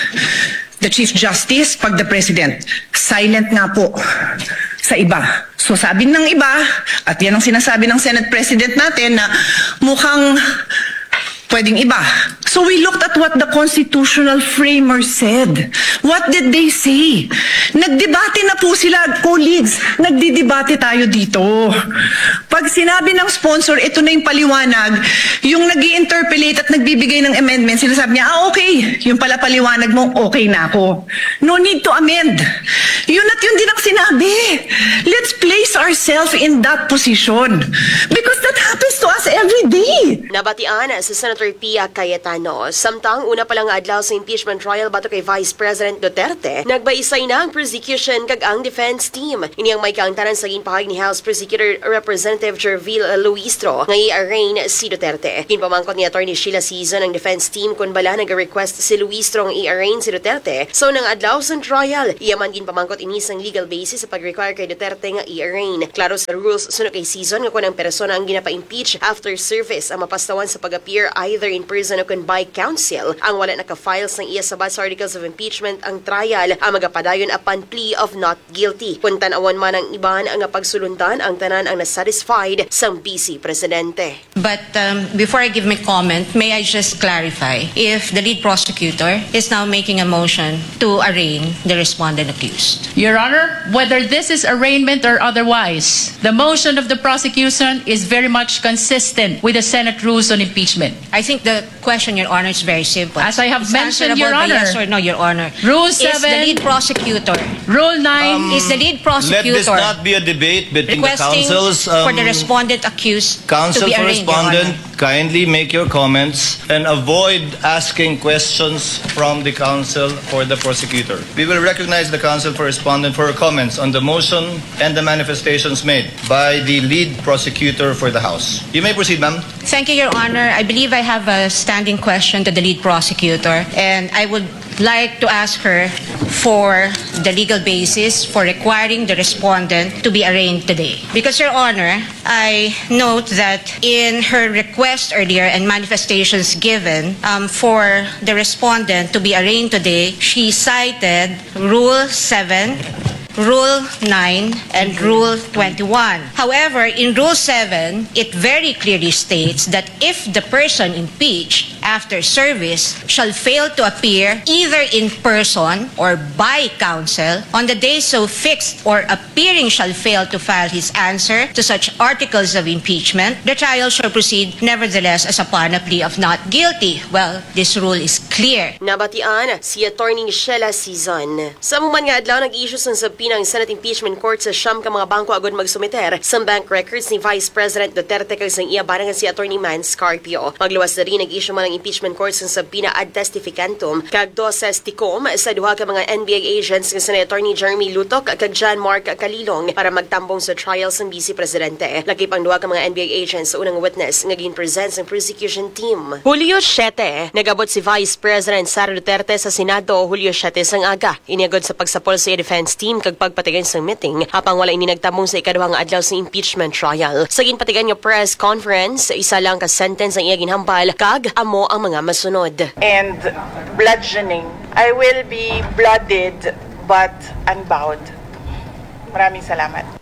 Speaker 16: the Chief Justice, pag the President. Silent nga po sa iba. So sabi ng iba, at yan ang sinasabi ng Senate President natin, na mukhang pwedeng iba. So we looked at what the constitutional framer said. What did they say? Nagdebate na po sila, colleagues. Nagdidebate tayo dito. Pag sinabi ng sponsor, ito na yung paliwanag, yung nag-i-interpolate at nagbibigay ng amendment, sinasabi niya, okay, yung pala paliwanag mo, okay na ako. No need to amend. Yun at yun din ang sinabi. Let's place ourselves in that position. Because that happens to us every day.
Speaker 12: Nabatian sa Senator Pia Cayetano. Samtang una pa lang adlaw sa impeachment trial bato kay Vice President Duterte, nagbaisay na ang prosecution kag ang defense team. Ini ang may kaangtanan sa ginpahayag ni House Prosecutor Representative Jervil Luistro nga i-arraign si Duterte. Ginpamangkot ni Attorney Sheila Season ang defense team kung bala nag-request si Luistro nga i-arraign si Duterte. So nang adlaw sa trial, iyaman ginpamangkot inisang legal basis sa pag-require kay Duterte nga i-arraign. Klaro sa rules sunod kay Season nga kung ang persona ang ginapa-impeach after service ang mapastawan sa pag-appear either in person o by counsel ang wala naka-file sa iya sabat sa articles of impeachment ang trial ang magapadayon upon plea of not guilty. Kung tanawan man ang iban ang pagsulundan ang tanan ang nasatisfied sa Vice Presidente.
Speaker 17: But before I give my comment, may I just clarify if the lead prosecutor is now making a motion to arraign the respondent accused.
Speaker 18: Your Honor, whether this is arraignment or otherwise, the motion of the prosecution is very much consistent with the Senate rules on impeachment.
Speaker 17: I think the question, Your Honor, is very simple.
Speaker 18: As I have
Speaker 17: It's
Speaker 18: mentioned,
Speaker 17: answerable
Speaker 18: Your
Speaker 17: by
Speaker 18: Honor.
Speaker 17: yes or no, Your Honor.
Speaker 18: Rule
Speaker 17: Is the
Speaker 18: 7,
Speaker 17: lead prosecutor.
Speaker 18: Rule 9,
Speaker 17: Is the lead prosecutor.
Speaker 19: Let this not be a debate between the
Speaker 17: requesting
Speaker 19: councils.
Speaker 17: for the respondent accused
Speaker 19: Counsel
Speaker 17: to be
Speaker 19: for
Speaker 17: arraigned, Your
Speaker 19: respondent,
Speaker 17: Honor.
Speaker 19: kindly make your comments and avoid asking questions from the counsel for the prosecutor. We will recognize the counsel for respondent for comments on the motion and the manifestations made by the lead prosecutor for the House. You may proceed, ma'am.
Speaker 17: Thank you, Your Honor. I believe I have a standing question to the lead prosecutor, and I would like to ask her for the legal basis for requiring the respondent to be arraigned today. Because, Your Honor, I note that in her request earlier and manifestations given for the respondent to be arraigned today, she cited Rule 7, Rule 9, and Rule 21. However, in Rule 7, it very clearly states that if the person impeached after service shall fail to appear either in person or by counsel on the day so fixed, or appearing shall fail to file his answer to such articles of impeachment, the trial shall proceed nevertheless as upon a plea of not guilty. Well, this rule is clear.
Speaker 12: Nabatian si Attorney Sheila Season. Sa muman nga adlaw nag-issue sa sabina ang Senate Impeachment Court sa siyam ka mga bangko agad magsumiter sa bank records ni Vice President Duterte kag sang iya barang si Attorney Man Scarpio. Magluwas na rin nag-issue man ang impeachment court sa sabina ad testificantum kag 12 tikom sa duha ka mga NBA agents nga si Attorney Jeremy Lutok kag John Mark Calilong para magtambong sa trial sa Vice Presidente. Lakip ang duha ka mga NBA agents sa unang witness nga gin-present sa prosecution team. Hulyo 7, nagabot si Vice President Sara Duterte sa Senado Hulyo 7 sang aga. Iniagod sa pagsapol sa defense team kag pagpatigan sa meeting hapang wala ini nagtambong sa ikaduhang adlaw sa impeachment trial. Sa ginpatigan nga press conference, isa lang ka sentence ang iya ginhambal kag amo ang mga masunod.
Speaker 5: And bludgeoning. I will be blooded but unbowed. Maraming salamat.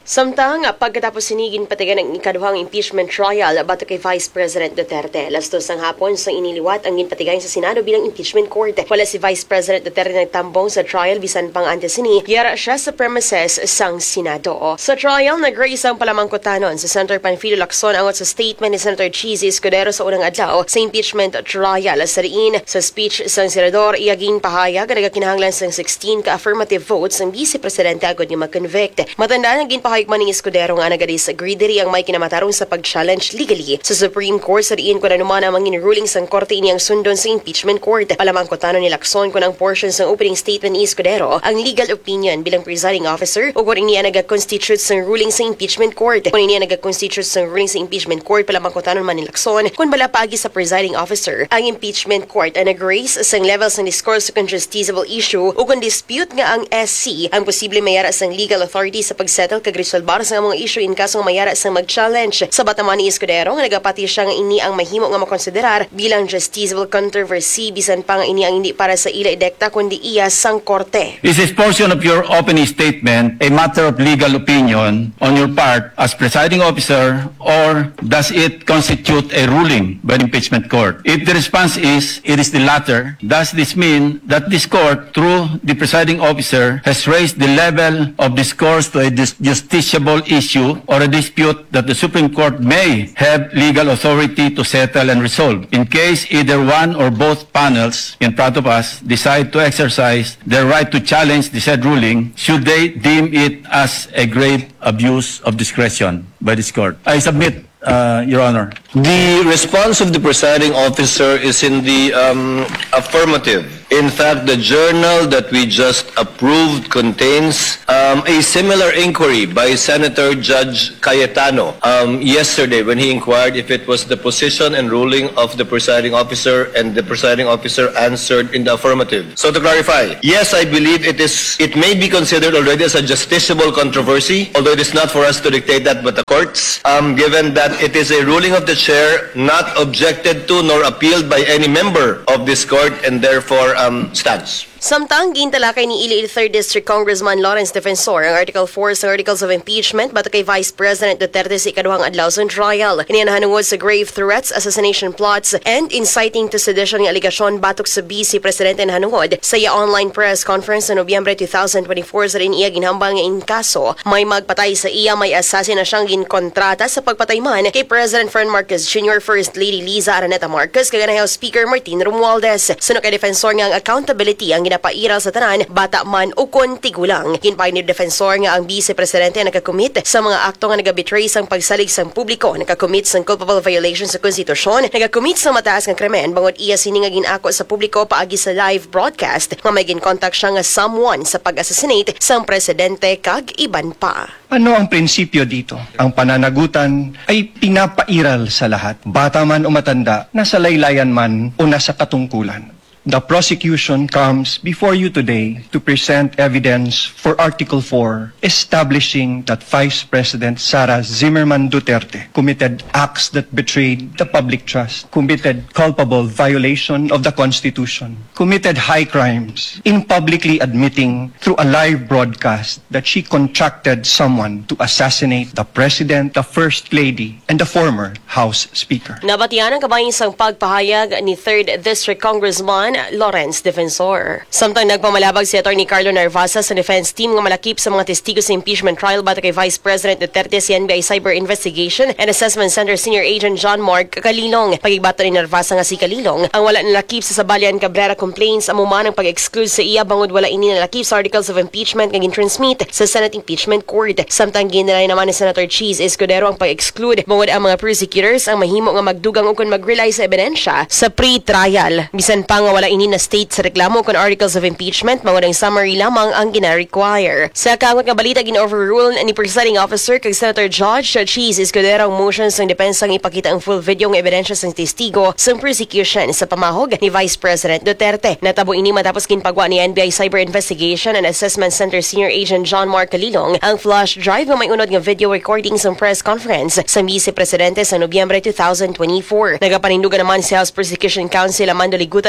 Speaker 12: Samtang pagkatapos sinigin patigan ng ikaduhang impeachment trial bato kay Vice President Duterte, alas 2 ng hapon sa iniliwat ang ginpatigayan sa Senado bilang impeachment court. Wala si Vice President Duterte nagtambong sa trial bisan pang antesini, yara siya sa premises sang Senado. Sa trial, nag-raise ang palamangkotanon sa Senator Panfilo Lacson angot sa statement ni Senator Cheese Escudero sa unang adlaw sa impeachment trial. Sa riin, sa speech sang senador, iyaging pahayag na nagakinahanglan sang 16 ka-affirmative votes ang Vice Presidente agad niya mag-convict. Matandaan ang ginpahayag man ni Escudero nga nag-disagree diri ang may kinamatarong sa pag-challenge legally sa Supreme Court sa riin kung naman ang mangin ruling sang korte iniyang sundon sa impeachment court. Palamangkotanon ni Lacson kung ang portions ng opening statement ni Escudero ang legal opinion bilang presiding officer o kung niya nag-constitute sang ruling sa impeachment court. Kung niya nag-constitute sang ruling sa impeachment court, palamangkotanon man ni Lacson kung bala paagi sa presiding officer ang impeachment court ang nag-raise sang levels ng discourse kung justiciable issue o kung dispute nga ang SC ang posible mayara sang legal authority sa pagsettle kag resolbar sa mga issue in kaso nga mayara sang mag-challenge. Sa bataman ni Escudero nga nagapati siya nga ini ang mahimo nga makonsiderar bilang justiciable controversy bisan pa nga ini ang hindi para sa ila idekta kundi iya sang korte.
Speaker 20: Is this portion of your opening statement a matter of legal opinion on your part as presiding officer or does it constitute a ruling by the impeachment court? If the response is it is the latter, does this mean that this court through the presiding officer has raised the level of discourse to a justiciable issue or a dispute that the Supreme Court may have legal authority to settle and resolve? In case either one or both panels in front of us decide to exercise their right to challenge the said ruling, should they deem it as a grave abuse of discretion by this court? I submit, Your Honor.
Speaker 19: The response of the presiding officer is in the affirmative. In fact, the journal that we just approved contains a similar inquiry by Senator Judge Cayetano yesterday when he inquired if it was the position and ruling of the presiding officer, and the presiding officer answered in the affirmative. So to clarify, yes, I believe it may be considered already as a justiciable controversy, although it is not for us to dictate that but the courts, given that it is a ruling of the chair not objected to nor appealed by any member of this court and therefore stands.
Speaker 12: Samtang gintalakay ni Iloilo 3rd District Congressman Lawrence Defensor ang Article 4 sa Articles of Impeachment bato kay Vice President Duterte sa ikaduhang adlaw sa trial. Inianahanungod sa grave threats, assassination plots, and inciting to sedition ng aligasyon batok sa Vice Presidente nahanungod sa iya online press conference sa Nobyembre 2024 sa rin iya ginhambal nga inkaso. May magpatay sa iya, may assassin na siyang ginkontrata sa pagpatay man kay President Fern Marcos Jr., First Lady Liza Araneta Marcos, kaganayaw Speaker Martin Romualdez. Suno kay Defensor nga ang accountability ang napairal sa tanan, bata man o kon tigulang. Ginpay ni Defensor nga ang Vice Presidente nakakomit sa mga akto nga nagabetray sang pagsalig sang publiko, nakakomit sang culpable violation sa konstitusyon, nakakomit sa mataas nga krimen bangod iya sini nga ginako sa publiko paagi sa live broadcast nga may ginkontak siya nga someone sa pag-assassinate sang presidente kag iban pa.
Speaker 15: Ano ang prinsipyo dito? Ang pananagutan ay pinapairal sa lahat. Bata man o matanda, nasa laylayan man o nasa katungkulan. The prosecution comes before you today to present evidence for Article 4, establishing that Vice President Sara Zimmerman Duterte committed acts that betrayed the public trust, committed culpable violation of the Constitution, committed high crimes in publicly admitting through a live broadcast that she contracted someone to assassinate the President, the First Lady, and the former House Speaker.
Speaker 12: Nabatian ang kabayin sang pagpahayag ni 3rd District Congressman Lawrence Defensor. Samtang nagpamalabag si Atty. Carlo Narvasa sa defense team nga malakip sa mga testigo sa impeachment trial bato kay Vice President Duterte si NBI Cyber Investigation and Assessment Center Senior Agent John Mark Kalilong. Pagigbato ni Narvasa nga si Kalilong ang wala nalakip sa Sabalian Cabrera complaints amo man ang pag-exclude sa iya bangod wala ini nalakip sa articles of impeachment nga gin-transmit sa Senate Impeachment Court. Samtang ginalay naman ni Senator Cheese Escudero ang pag-exclude bangod ang mga prosecutors ang mahimo nga magdugang o kun mag-rely sa ebidensya sa pre-trial. Bisan pa nga wala ini na state sa reklamo kon articles of impeachment, mga summary lamang ang gina-require. Sa kangot nga balita, gin-overrule ni Presiding Officer kag Senator Judge Cheese Escudero ang motions ng depensang ipakita ang full video ng ebidensya sa testigo sa prosecution sa pamahog ni Vice President Duterte. Natabo ini matapos ginpagwa ni NBI Cyber Investigation and Assessment Center Senior Agent John Mark Kalilong ang flash drive nga may unod nga video recording sa press conference sa Vice Presidente sa Nobyembre 2024. Nagapanindugan naman si House Prosecution Counsel Amando Ligutan nga hindi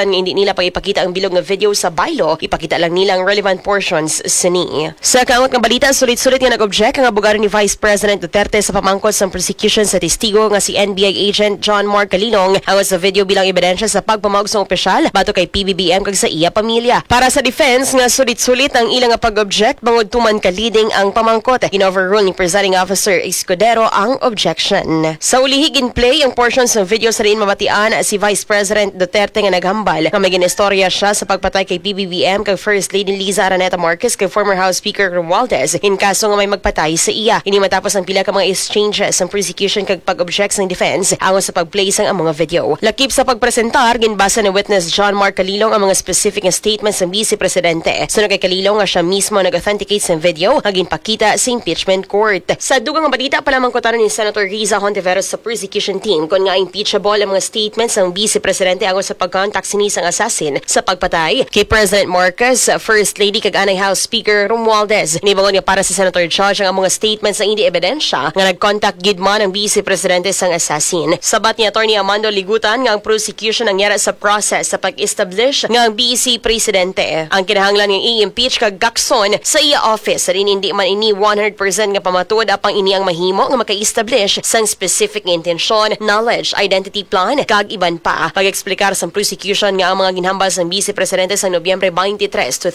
Speaker 12: nila pag ipakita ang bilog nga video sa baylo, ipakita lang nila ang relevant portions sini. Sa kaangot nga balita, sulit-sulit nga nag-object ang abogado ni Vice President Duterte sa pamangkot sa prosecution sa testigo nga si NBI agent John Mark Calilong angot sa video bilang ebidensya sa pagpamawag sa opisyal bato kay PBBM kag sa iya pamilya. Para sa defense nga sulit-sulit ang ilang nga pag-object bangod tuman kaliding ang pamangkot. In-overrule ni Presiding Officer Escudero ang objection. Sa ulihig in play ang portions ng video sa rin mabatian si Vice President Duterte nga naghambal nga may ginistorya siya sa pagpatay kay PBBM kag First Lady Liza Araneta Marquez kag former House Speaker Romualdez in kaso nga may magpatay sa iya. Ini matapos ang pila ka mga exchanges sa prosecution kag pag-object ng defense angon sa pag-play sang ang mga video. Lakip sa pagpresentar ginbasa ni witness John Mark Calilong ang mga specific statements ng Vice Presidente. Sunod kay Calilong nga siya mismo nag-authenticate sa video nga ginpakita sa impeachment court. Sa dugang balita palamang kotaran ni Senator Riza Hontiveros sa prosecution team kung nga impeachable ang mga statements ng Vice Presidente angon sa pag-contact sini sang assassin sa pagpatay kay President Marcos, First Lady kag anay House Speaker Romualdez. Nibangon nga para sa Senator Judge ang mga statements na hindi ebidensya nga nag-contact gid man ang Vice Presidente sang assassin. Sabat ni Attorney Amando Ligutan nga ang prosecution nangyara sa process sa pag-establish nga ang Vice Presidente ang kinahanglan nga i-impeach kag gakson sa iya office rin hindi man ini 100% nga pamatud apang ini ang mahimo nga maka-establish sang specific intensyon, knowledge, identity plan kag iban pa. Pag-eksplikar sa prosecution nga ang mga ginhambal sa Vice Presidente sa Nobyembre 23,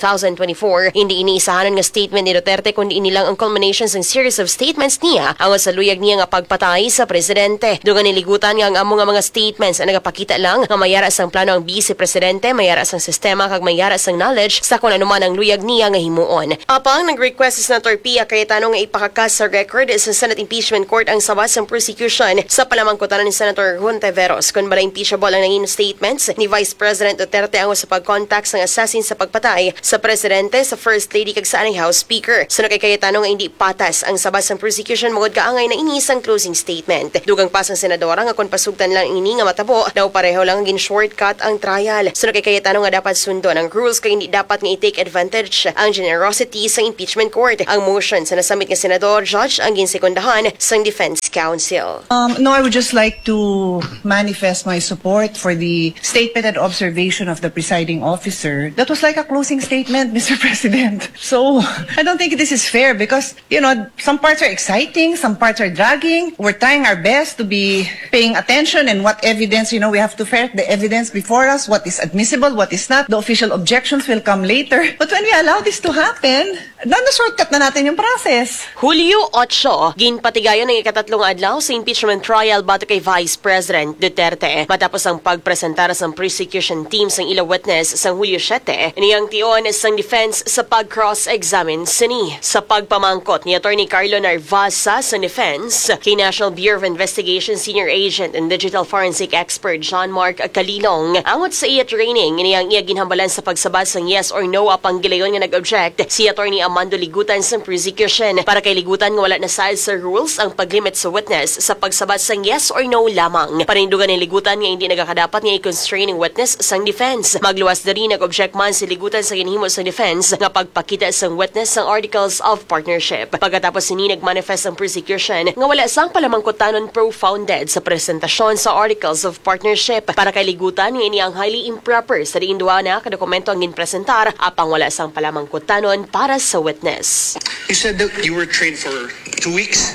Speaker 12: 2024 hindi iniisahanan nga statement ni Duterte kundi ini lang ang culmination ng series of statements niya ang sa luyag niya nga pagpatay sa presidente. Dugang niligutan nga ang amo nga mga statements ang nagapakita lang nga mayara sang plano ang Vice Presidente, mayara sang sistema kag mayara sang knowledge sa kung ano man ang luyag niya nga himuon. Apang nag-request si Senator Pia Cayetano nga ipakakas sa record sa Senate Impeachment Court ang sabas ng prosecution sa palamangkotan ni Senator Hontiveros kung bala impeachable ang nanging statements ni Vice President Duterte ang sa pag-contact ng assassin sa pagpatay sa presidente, sa First Lady kag sa anay House Speaker. Sunod kay Cayetano nga hindi patas ang sabas ng prosecution mugod kaangay na inisang closing statement. Dugang pasang senadora nga kung pasugtan lang ini nga matabo daw pareho lang gin shortcut ang trial. Sunod kay Cayetano nga dapat sundon ang rules kay hindi dapat nga i-take advantage ang generosity sa impeachment court. Ang motion sa nasamit nga senador judge ang ginsekundahan sang Defense Council.
Speaker 16: No, I would just like to manifest my support for the statement and observation of the presiding officer. That was like a closing statement, Mr. President. So, I don't think this is fair because, you know, some parts are exciting, some parts are dragging. We're trying our best to be paying attention and what evidence, you know, we have to ferret the evidence before us, what is admissible, what is not. The official objections will come later. But when we allow this to happen, na-shortcut na natin yung process.
Speaker 12: Hulyo 8, ginpatigayon ng ikatatlong adlaw sa impeachment trial bato kay Vice President Duterte. Matapos ang pagpresentar sa prosecution team sang ila witness sang Hulyo 7, niyang tion sang defense sa pag-cross-examine sini. Sa pagpamangkot ni Attorney Carlo Narvasa sa defense, kay National Bureau of Investigation Senior Agent and Digital Forensic Expert John Mark Calilong, angot sa iya training, niyang iya ginhambalan sa pagsabad sang yes or no apang gilayon nga nag-object si Attorney Amando Ligutan sa prosecution para kay Ligutan nga wala na side sa rules ang paglimit sa witness sa pagsabad sang yes or no lamang. Panindugan ni Ligutan nga hindi nagakadapat nga i-constrain ang witness sang defense. Magluwas na rin nag-object man si Ligutan sa ginhimo sa defense nga pagpakita sang witness sang Articles of Partnership. Pagkatapos ini nagmanifest ang prosecution nga wala sang palamangkotanon pro-founded sa presentasyon sa Articles of Partnership para kay Ligutan nga ini ang highly improper sa diindwa na kadokumento ang ginpresentar apang wala sang palamangkotanon para sa witness.
Speaker 21: You said that you were trained for 2 weeks?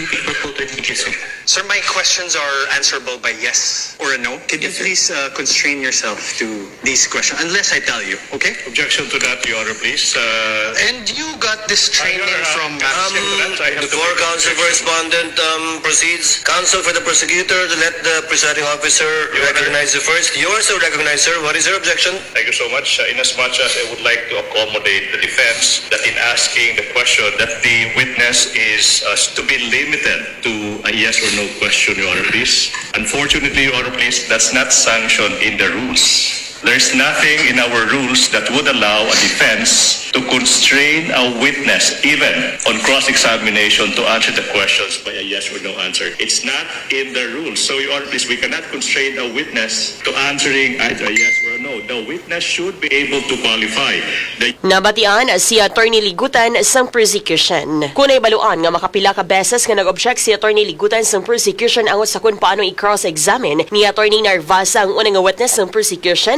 Speaker 21: Sir, my questions are answerable by yes or a no. Can you please constrain yourself to these questions unless I tell you, okay?
Speaker 22: Objection to that, Your Honor, please.
Speaker 21: And you got this training from...
Speaker 23: Before counsel for respondent proceeds, counsel for the prosecutor to let the presiding officer recognize you first. You also recognize, sir. What is your objection?
Speaker 22: Thank you so much. Inasmuch as I would like to accommodate the defense that in asking the question that the witness is to be limited to a yes or no question, Your Honor, please. Unfortunately, Your Honor, please, that's not sanctioned in the rules. There's nothing in our rules that would allow a defense to constrain a witness, even on cross-examination, to answer the questions by a yes or no answer. It's not in the rules. So, Your Honor, please, we cannot constrain a witness to answering either a yes or a no. The witness should be able to qualify.
Speaker 12: Nabatian si Attorney Ligutan sang prosecution. Kunay baluan nga makapila ka beses nga nag-object si Attorney Ligutan sang prosecution angot sa kung paano i-cross-examine ni Attorney Narvasa ang unang witness ng prosecution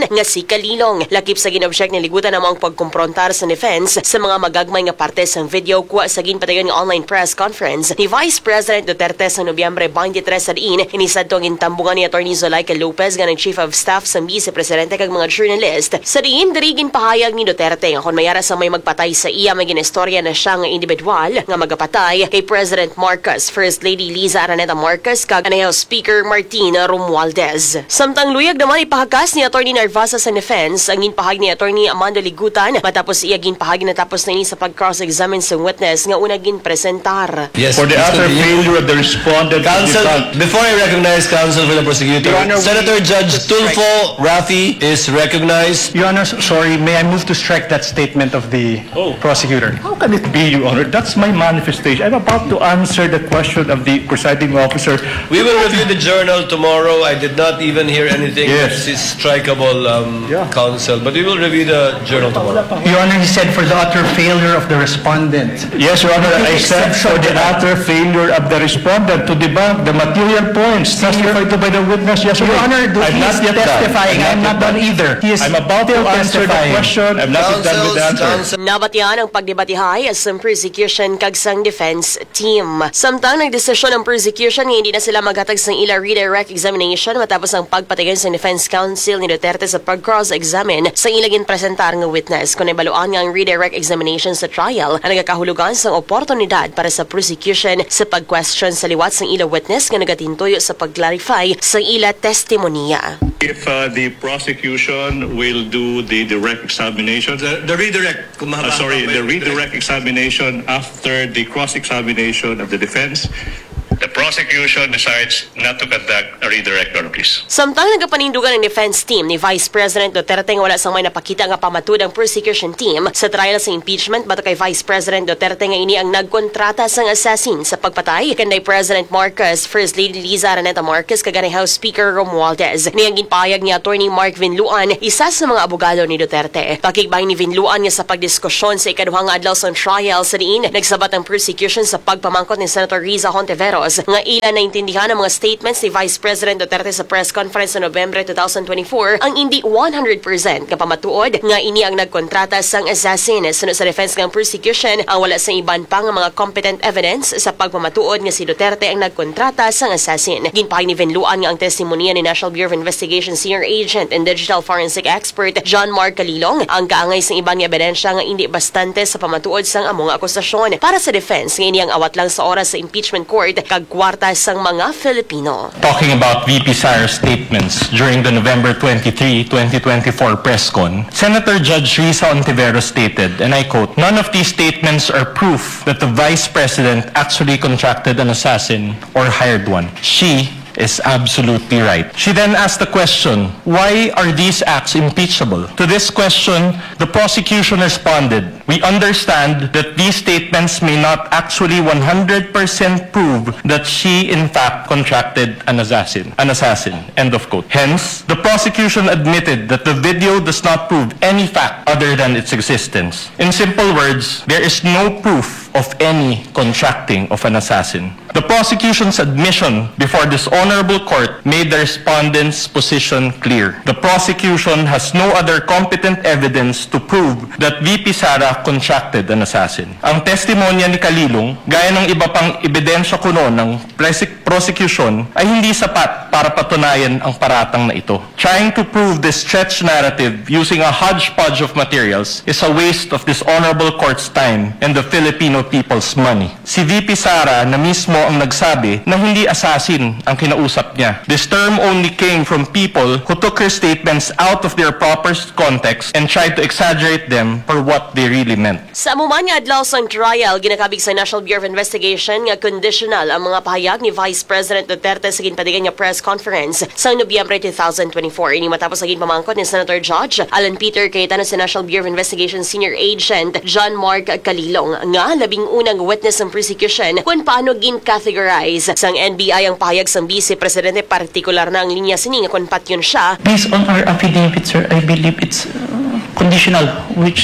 Speaker 12: nga si Kalilong. Lakip sa ginobject ni ligutan ang mga pagkumprontar sa defense sa mga magagmay nga parte sa video kuha sa ginpatayon nga online press conference ni Vice President Duterte sa Nobyembre 23 sa diin. Inisadto ang intambungan ni Atty. Zulaika Lopez nga ng Chief of Staff sa Vice Presidente kag mga journalist. Sa diin dirigin pahayag ni Duterte nga kon mayara sa may magpatay sa iya may ginistorya na siya nga individual nga magapatay kay President Marcos, First Lady Liza Araneta Marcos kag House Speaker Martina Romualdez. Samtang luyag naman ipahagas ni Atty. Narvasa sa defense ang ginpahag ni Atty. Amando Ligutan matapos iya ginpahag na tapos na ini sa pag-cross-examine sa witness nga una ginpresentar.
Speaker 2: Yes, for the utter failure of the respondent.
Speaker 23: Counsel, before I recognize counsel for the prosecutor, Senator Judge Tulfo Rafi is recognized.
Speaker 15: Your Honor, sorry, may I move to strike that statement of the prosecutor?
Speaker 2: How can it be, Your Honor? That's my manifestation. I'm about to answer the question of the presiding officer.
Speaker 23: We will review the journal tomorrow. I did not even hear anything that is strikeable, counsel, but we will review the journal tomorrow.
Speaker 15: Your Honor, he said for the utter failure of the respondent.
Speaker 2: Yes, Your Honor, I said for the utter failure of the respondent to debunk the material points testified to by the witness yesterday.
Speaker 15: Your Honor, he is testifying. I'm not done either. He is
Speaker 2: I'm about to answer the question. I'm not done with the answer.
Speaker 12: Nabatian ang pagdebatihay sa prosecution kag sang defense team. Samtang nagdesisyon ang prosecution nga hindi na sila maghatag sa ila redirect examination matapos ang pagpatayon sa defense counsel ni Duterte sa pag-cross-examine sa ilagin presentar nga witness. Kung ibaluan nga ang redirect examination sa trial, ang nagakahulugan sa oportunidad para sa prosecution sa pag-question sa liwat sa ila witness nga nagatintuyo sa pag-clarify sa ila testimonya.
Speaker 22: If the prosecution will do the direct examination,
Speaker 23: The redirect.
Speaker 22: the redirect examination after the cross-examination of the defense, the prosecution decides not to conduct a redirect, Your Honor, please.
Speaker 12: Samtang nagapanindugan ng defense team ni Vice President Duterte nga wala sang may napakita nga pamatud ang prosecution team sa trial sa impeachment bato kay Vice President Duterte nga ini ang nagkontrata sang assassin sa pagpatay kanday President Marcos, First Lady Liza Araneta Marcos kag House Speaker Romualdez. Niyang ginpahayag ni Atty. Mark Vinluan, isa sa mga abogado ni Duterte. Pakigbay ni Vinluan nga sa pagdiskusyon sa ikaduhang adlaw sa trial sa diin nagsabat ang prosecution sa pagpamangkot ni Senator Riza Hontiveros nga ilan naintindihan ang mga statements ni Vice President Duterte sa press conference sa Nobyembre 2024 ang hindi 100% kapamatuod nga ini ang nagkontrata sang assassin. Sunod sa defense ng prosecution ang wala sa iban pa nga mga competent evidence sa pagpamatuod nga si Duterte ang nagkontrata sang assassin. Ginpahayag ni Vinluan nga ang testimonya ni National Bureau of Investigation Senior Agent and Digital Forensic Expert John Mark Kalilong ang kaangay sang iban nga ebidensya nga hindi bastante sa pamatuod sang among akusasyon. Para sa defense nga ini ang awat lang sa oras sa impeachment court kwarta sang mga Filipino.
Speaker 4: Talking about VP Sara's statements during the November 23, 2024 press con, Senator Judge Riza Hontiveros stated, and I quote, "None of these statements are proof that the Vice President actually contracted an assassin or hired one. She is absolutely right." She then asked the question, why are these acts impeachable? To this question, the prosecution responded, "We understand that these statements may not actually 100% prove that she in fact contracted an assassin. End of quote. Hence, the prosecution admitted that the video does not prove any fact other than its existence. In simple words, there is no proof of any contracting of an assassin. The prosecution's admission before this honorable court made the respondent's position clear. The prosecution has no other competent evidence to prove that VP Sara contracted an assassin. Ang testimonya ni Kalilong, gaya ng iba pang ebidensya kuno ng prosecution, ay hindi sapat para patunayan ang paratang na ito. Trying to prove this stretched narrative using a hodgepodge of materials is a waste of this honorable court's time and the Filipino people's money. Si VP Sara na mismo ang nagsabi na hindi assassin ang kinausap niya. This term only came from people who took her statements out of their proper context and tried to exaggerate them for what they really meant.
Speaker 12: Sa amuman nga adlaw sang trial, ginakabig sa National Bureau of Investigation nga conditional ang mga pahayag ni Vice President Duterte sa ginpatigan nga press conference sa Nobyembre 2024. Ini matapos sa ginpamangkot ni Senator Judge Alan Peter Cayetano sa National Bureau of Investigation Senior Agent John Mark Kalilong nga labing unang witness ng prosecution kung paano gin-categorize sang NBI ang pahayag sang Vice Presidente, partikular na ang linya sining kung patyon siya.
Speaker 6: Based on our affidavit, sir, I believe it's conditional, which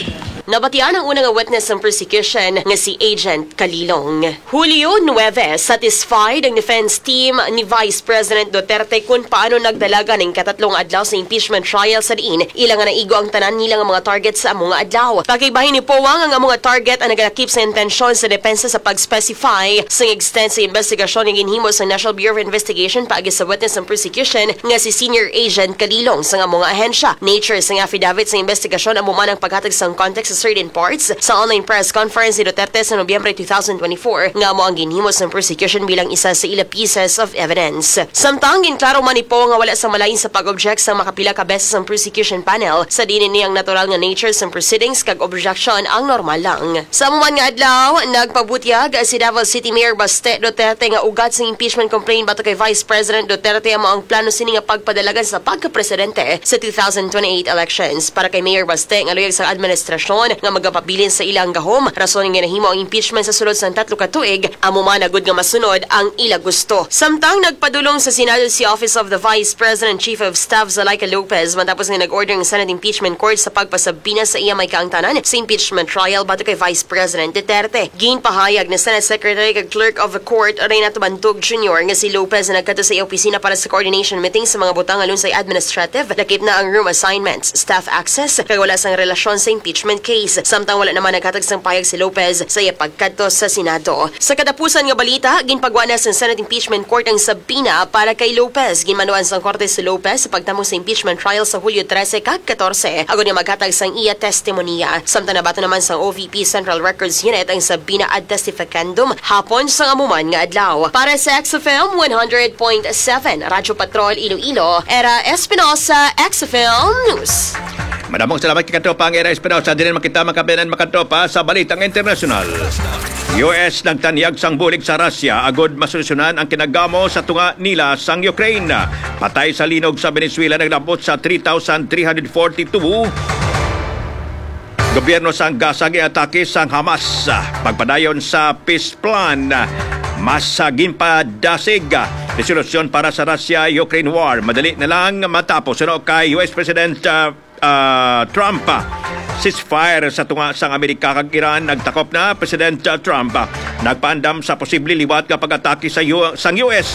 Speaker 12: Nabatian ang unang witness ng prosecution nga si Agent Calilong. Hulyo 9, satisfied ang defense team ni Vice President Duterte kung paano nagdalaga ng katatlong adlaw sa impeachment trial sa diin. Ilang nga naigo ang tanan nilang mga target sa among adlaw. Pagkaibahin ni Powang ang mga target ang nagalakip sa intensyon sa depensa sa pag-specify sa extent sa investigasyon ng ginhimo sa National Bureau of Investigation paagi sa witness ng prosecution nga si Senior Agent Calilong sa mga ahensya. Nature sa affidavit sa investigasyon ang muman ang paghatag sa context sa certain parts sa online press conference ni Duterte sa Nobyembre 2024 nga mo ang ginhimo sa prosecution bilang isa sa ila pieces of evidence. Samtang ginklaro man ni Powang nga wala sa malain sa pag-object sa makapila ka beses ang prosecution panel sa dinin niyang natural nga nature sa proceedings kag objection ang normal lang. Sa muman nga adlaw, nagpabutyag si Davao City Mayor Baste Duterte nga ugat sa impeachment complaint batok kay Vice President Duterte amo ang plano sini nga pagpadalagan sa pagka-presidente sa 2028 elections. Para kay Mayor Baste nga luyag sa administrasyon nga magapabilin sa ilang gahom, rason nga nahimo ang impeachment sa sulod sa 3 ka tuig, amo man agud nga masunod ang ila gusto. Samtang nagpadulong sa Senado si Office of the Vice President Chief of Staff Zalaika Lopez matapos nga nag-order ng Senate Impeachment Court sa pagpasabina sa iya may kaangtanan sa impeachment trial batok kay Vice President Duterte. Ginpahayag ni Senate Secretary kag Clerk of the Court Renato Bantog Jr. nga si Lopez na nagkadto sa iya opisina para sa coordination meeting sa mga butang alun sa administrative. Lakip na ang room assignments, staff access, kag wala sang relasyon sa impeachment case. Samtang wala naman naghatag sang payag si Lopez sa iya pagkadto sa Senado. Sa katapusan nga balita, ginpagwa na sa Senate Impeachment Court ang sabina para kay Lopez. Ginmanuan sang korte si Lopez sa pagtamong sa impeachment trial sa Hulyo 13 kag 14. Agod nga maghatag sang iya testimonya. Samtang nabato naman sang OVP Central Records Unit ang sabina ad testificandum hapon sa amuman nga adlaw. Para sa XFM 100.7 Radyo Patrol Iloilo, Era Espinosa, XFM News.
Speaker 1: Madamong salamat kay Katropa ang Era Espinosa. Din makita makabenan makatropa sa Balitang Internasyonal. US nagtanyag sang bulig sa Russia agod masolusyonan ang kinagamo sa tunga nila sang Ukraine. Patay sa linog sa Venezuela naglabot sa 3,342. Gobyerno sang Gaza giatake sang Hamas. Pagpadayon sa peace plan, mas ginpadasig resolusyon para sa Russia-Ukraine war. Madali na lang matapos kay US President Trump. Ceasefire sa tunga sang Amerika kag Iran. Nagtakop na President Trump. Nagpaandam sa posible liwat nga pag-atake sa sang US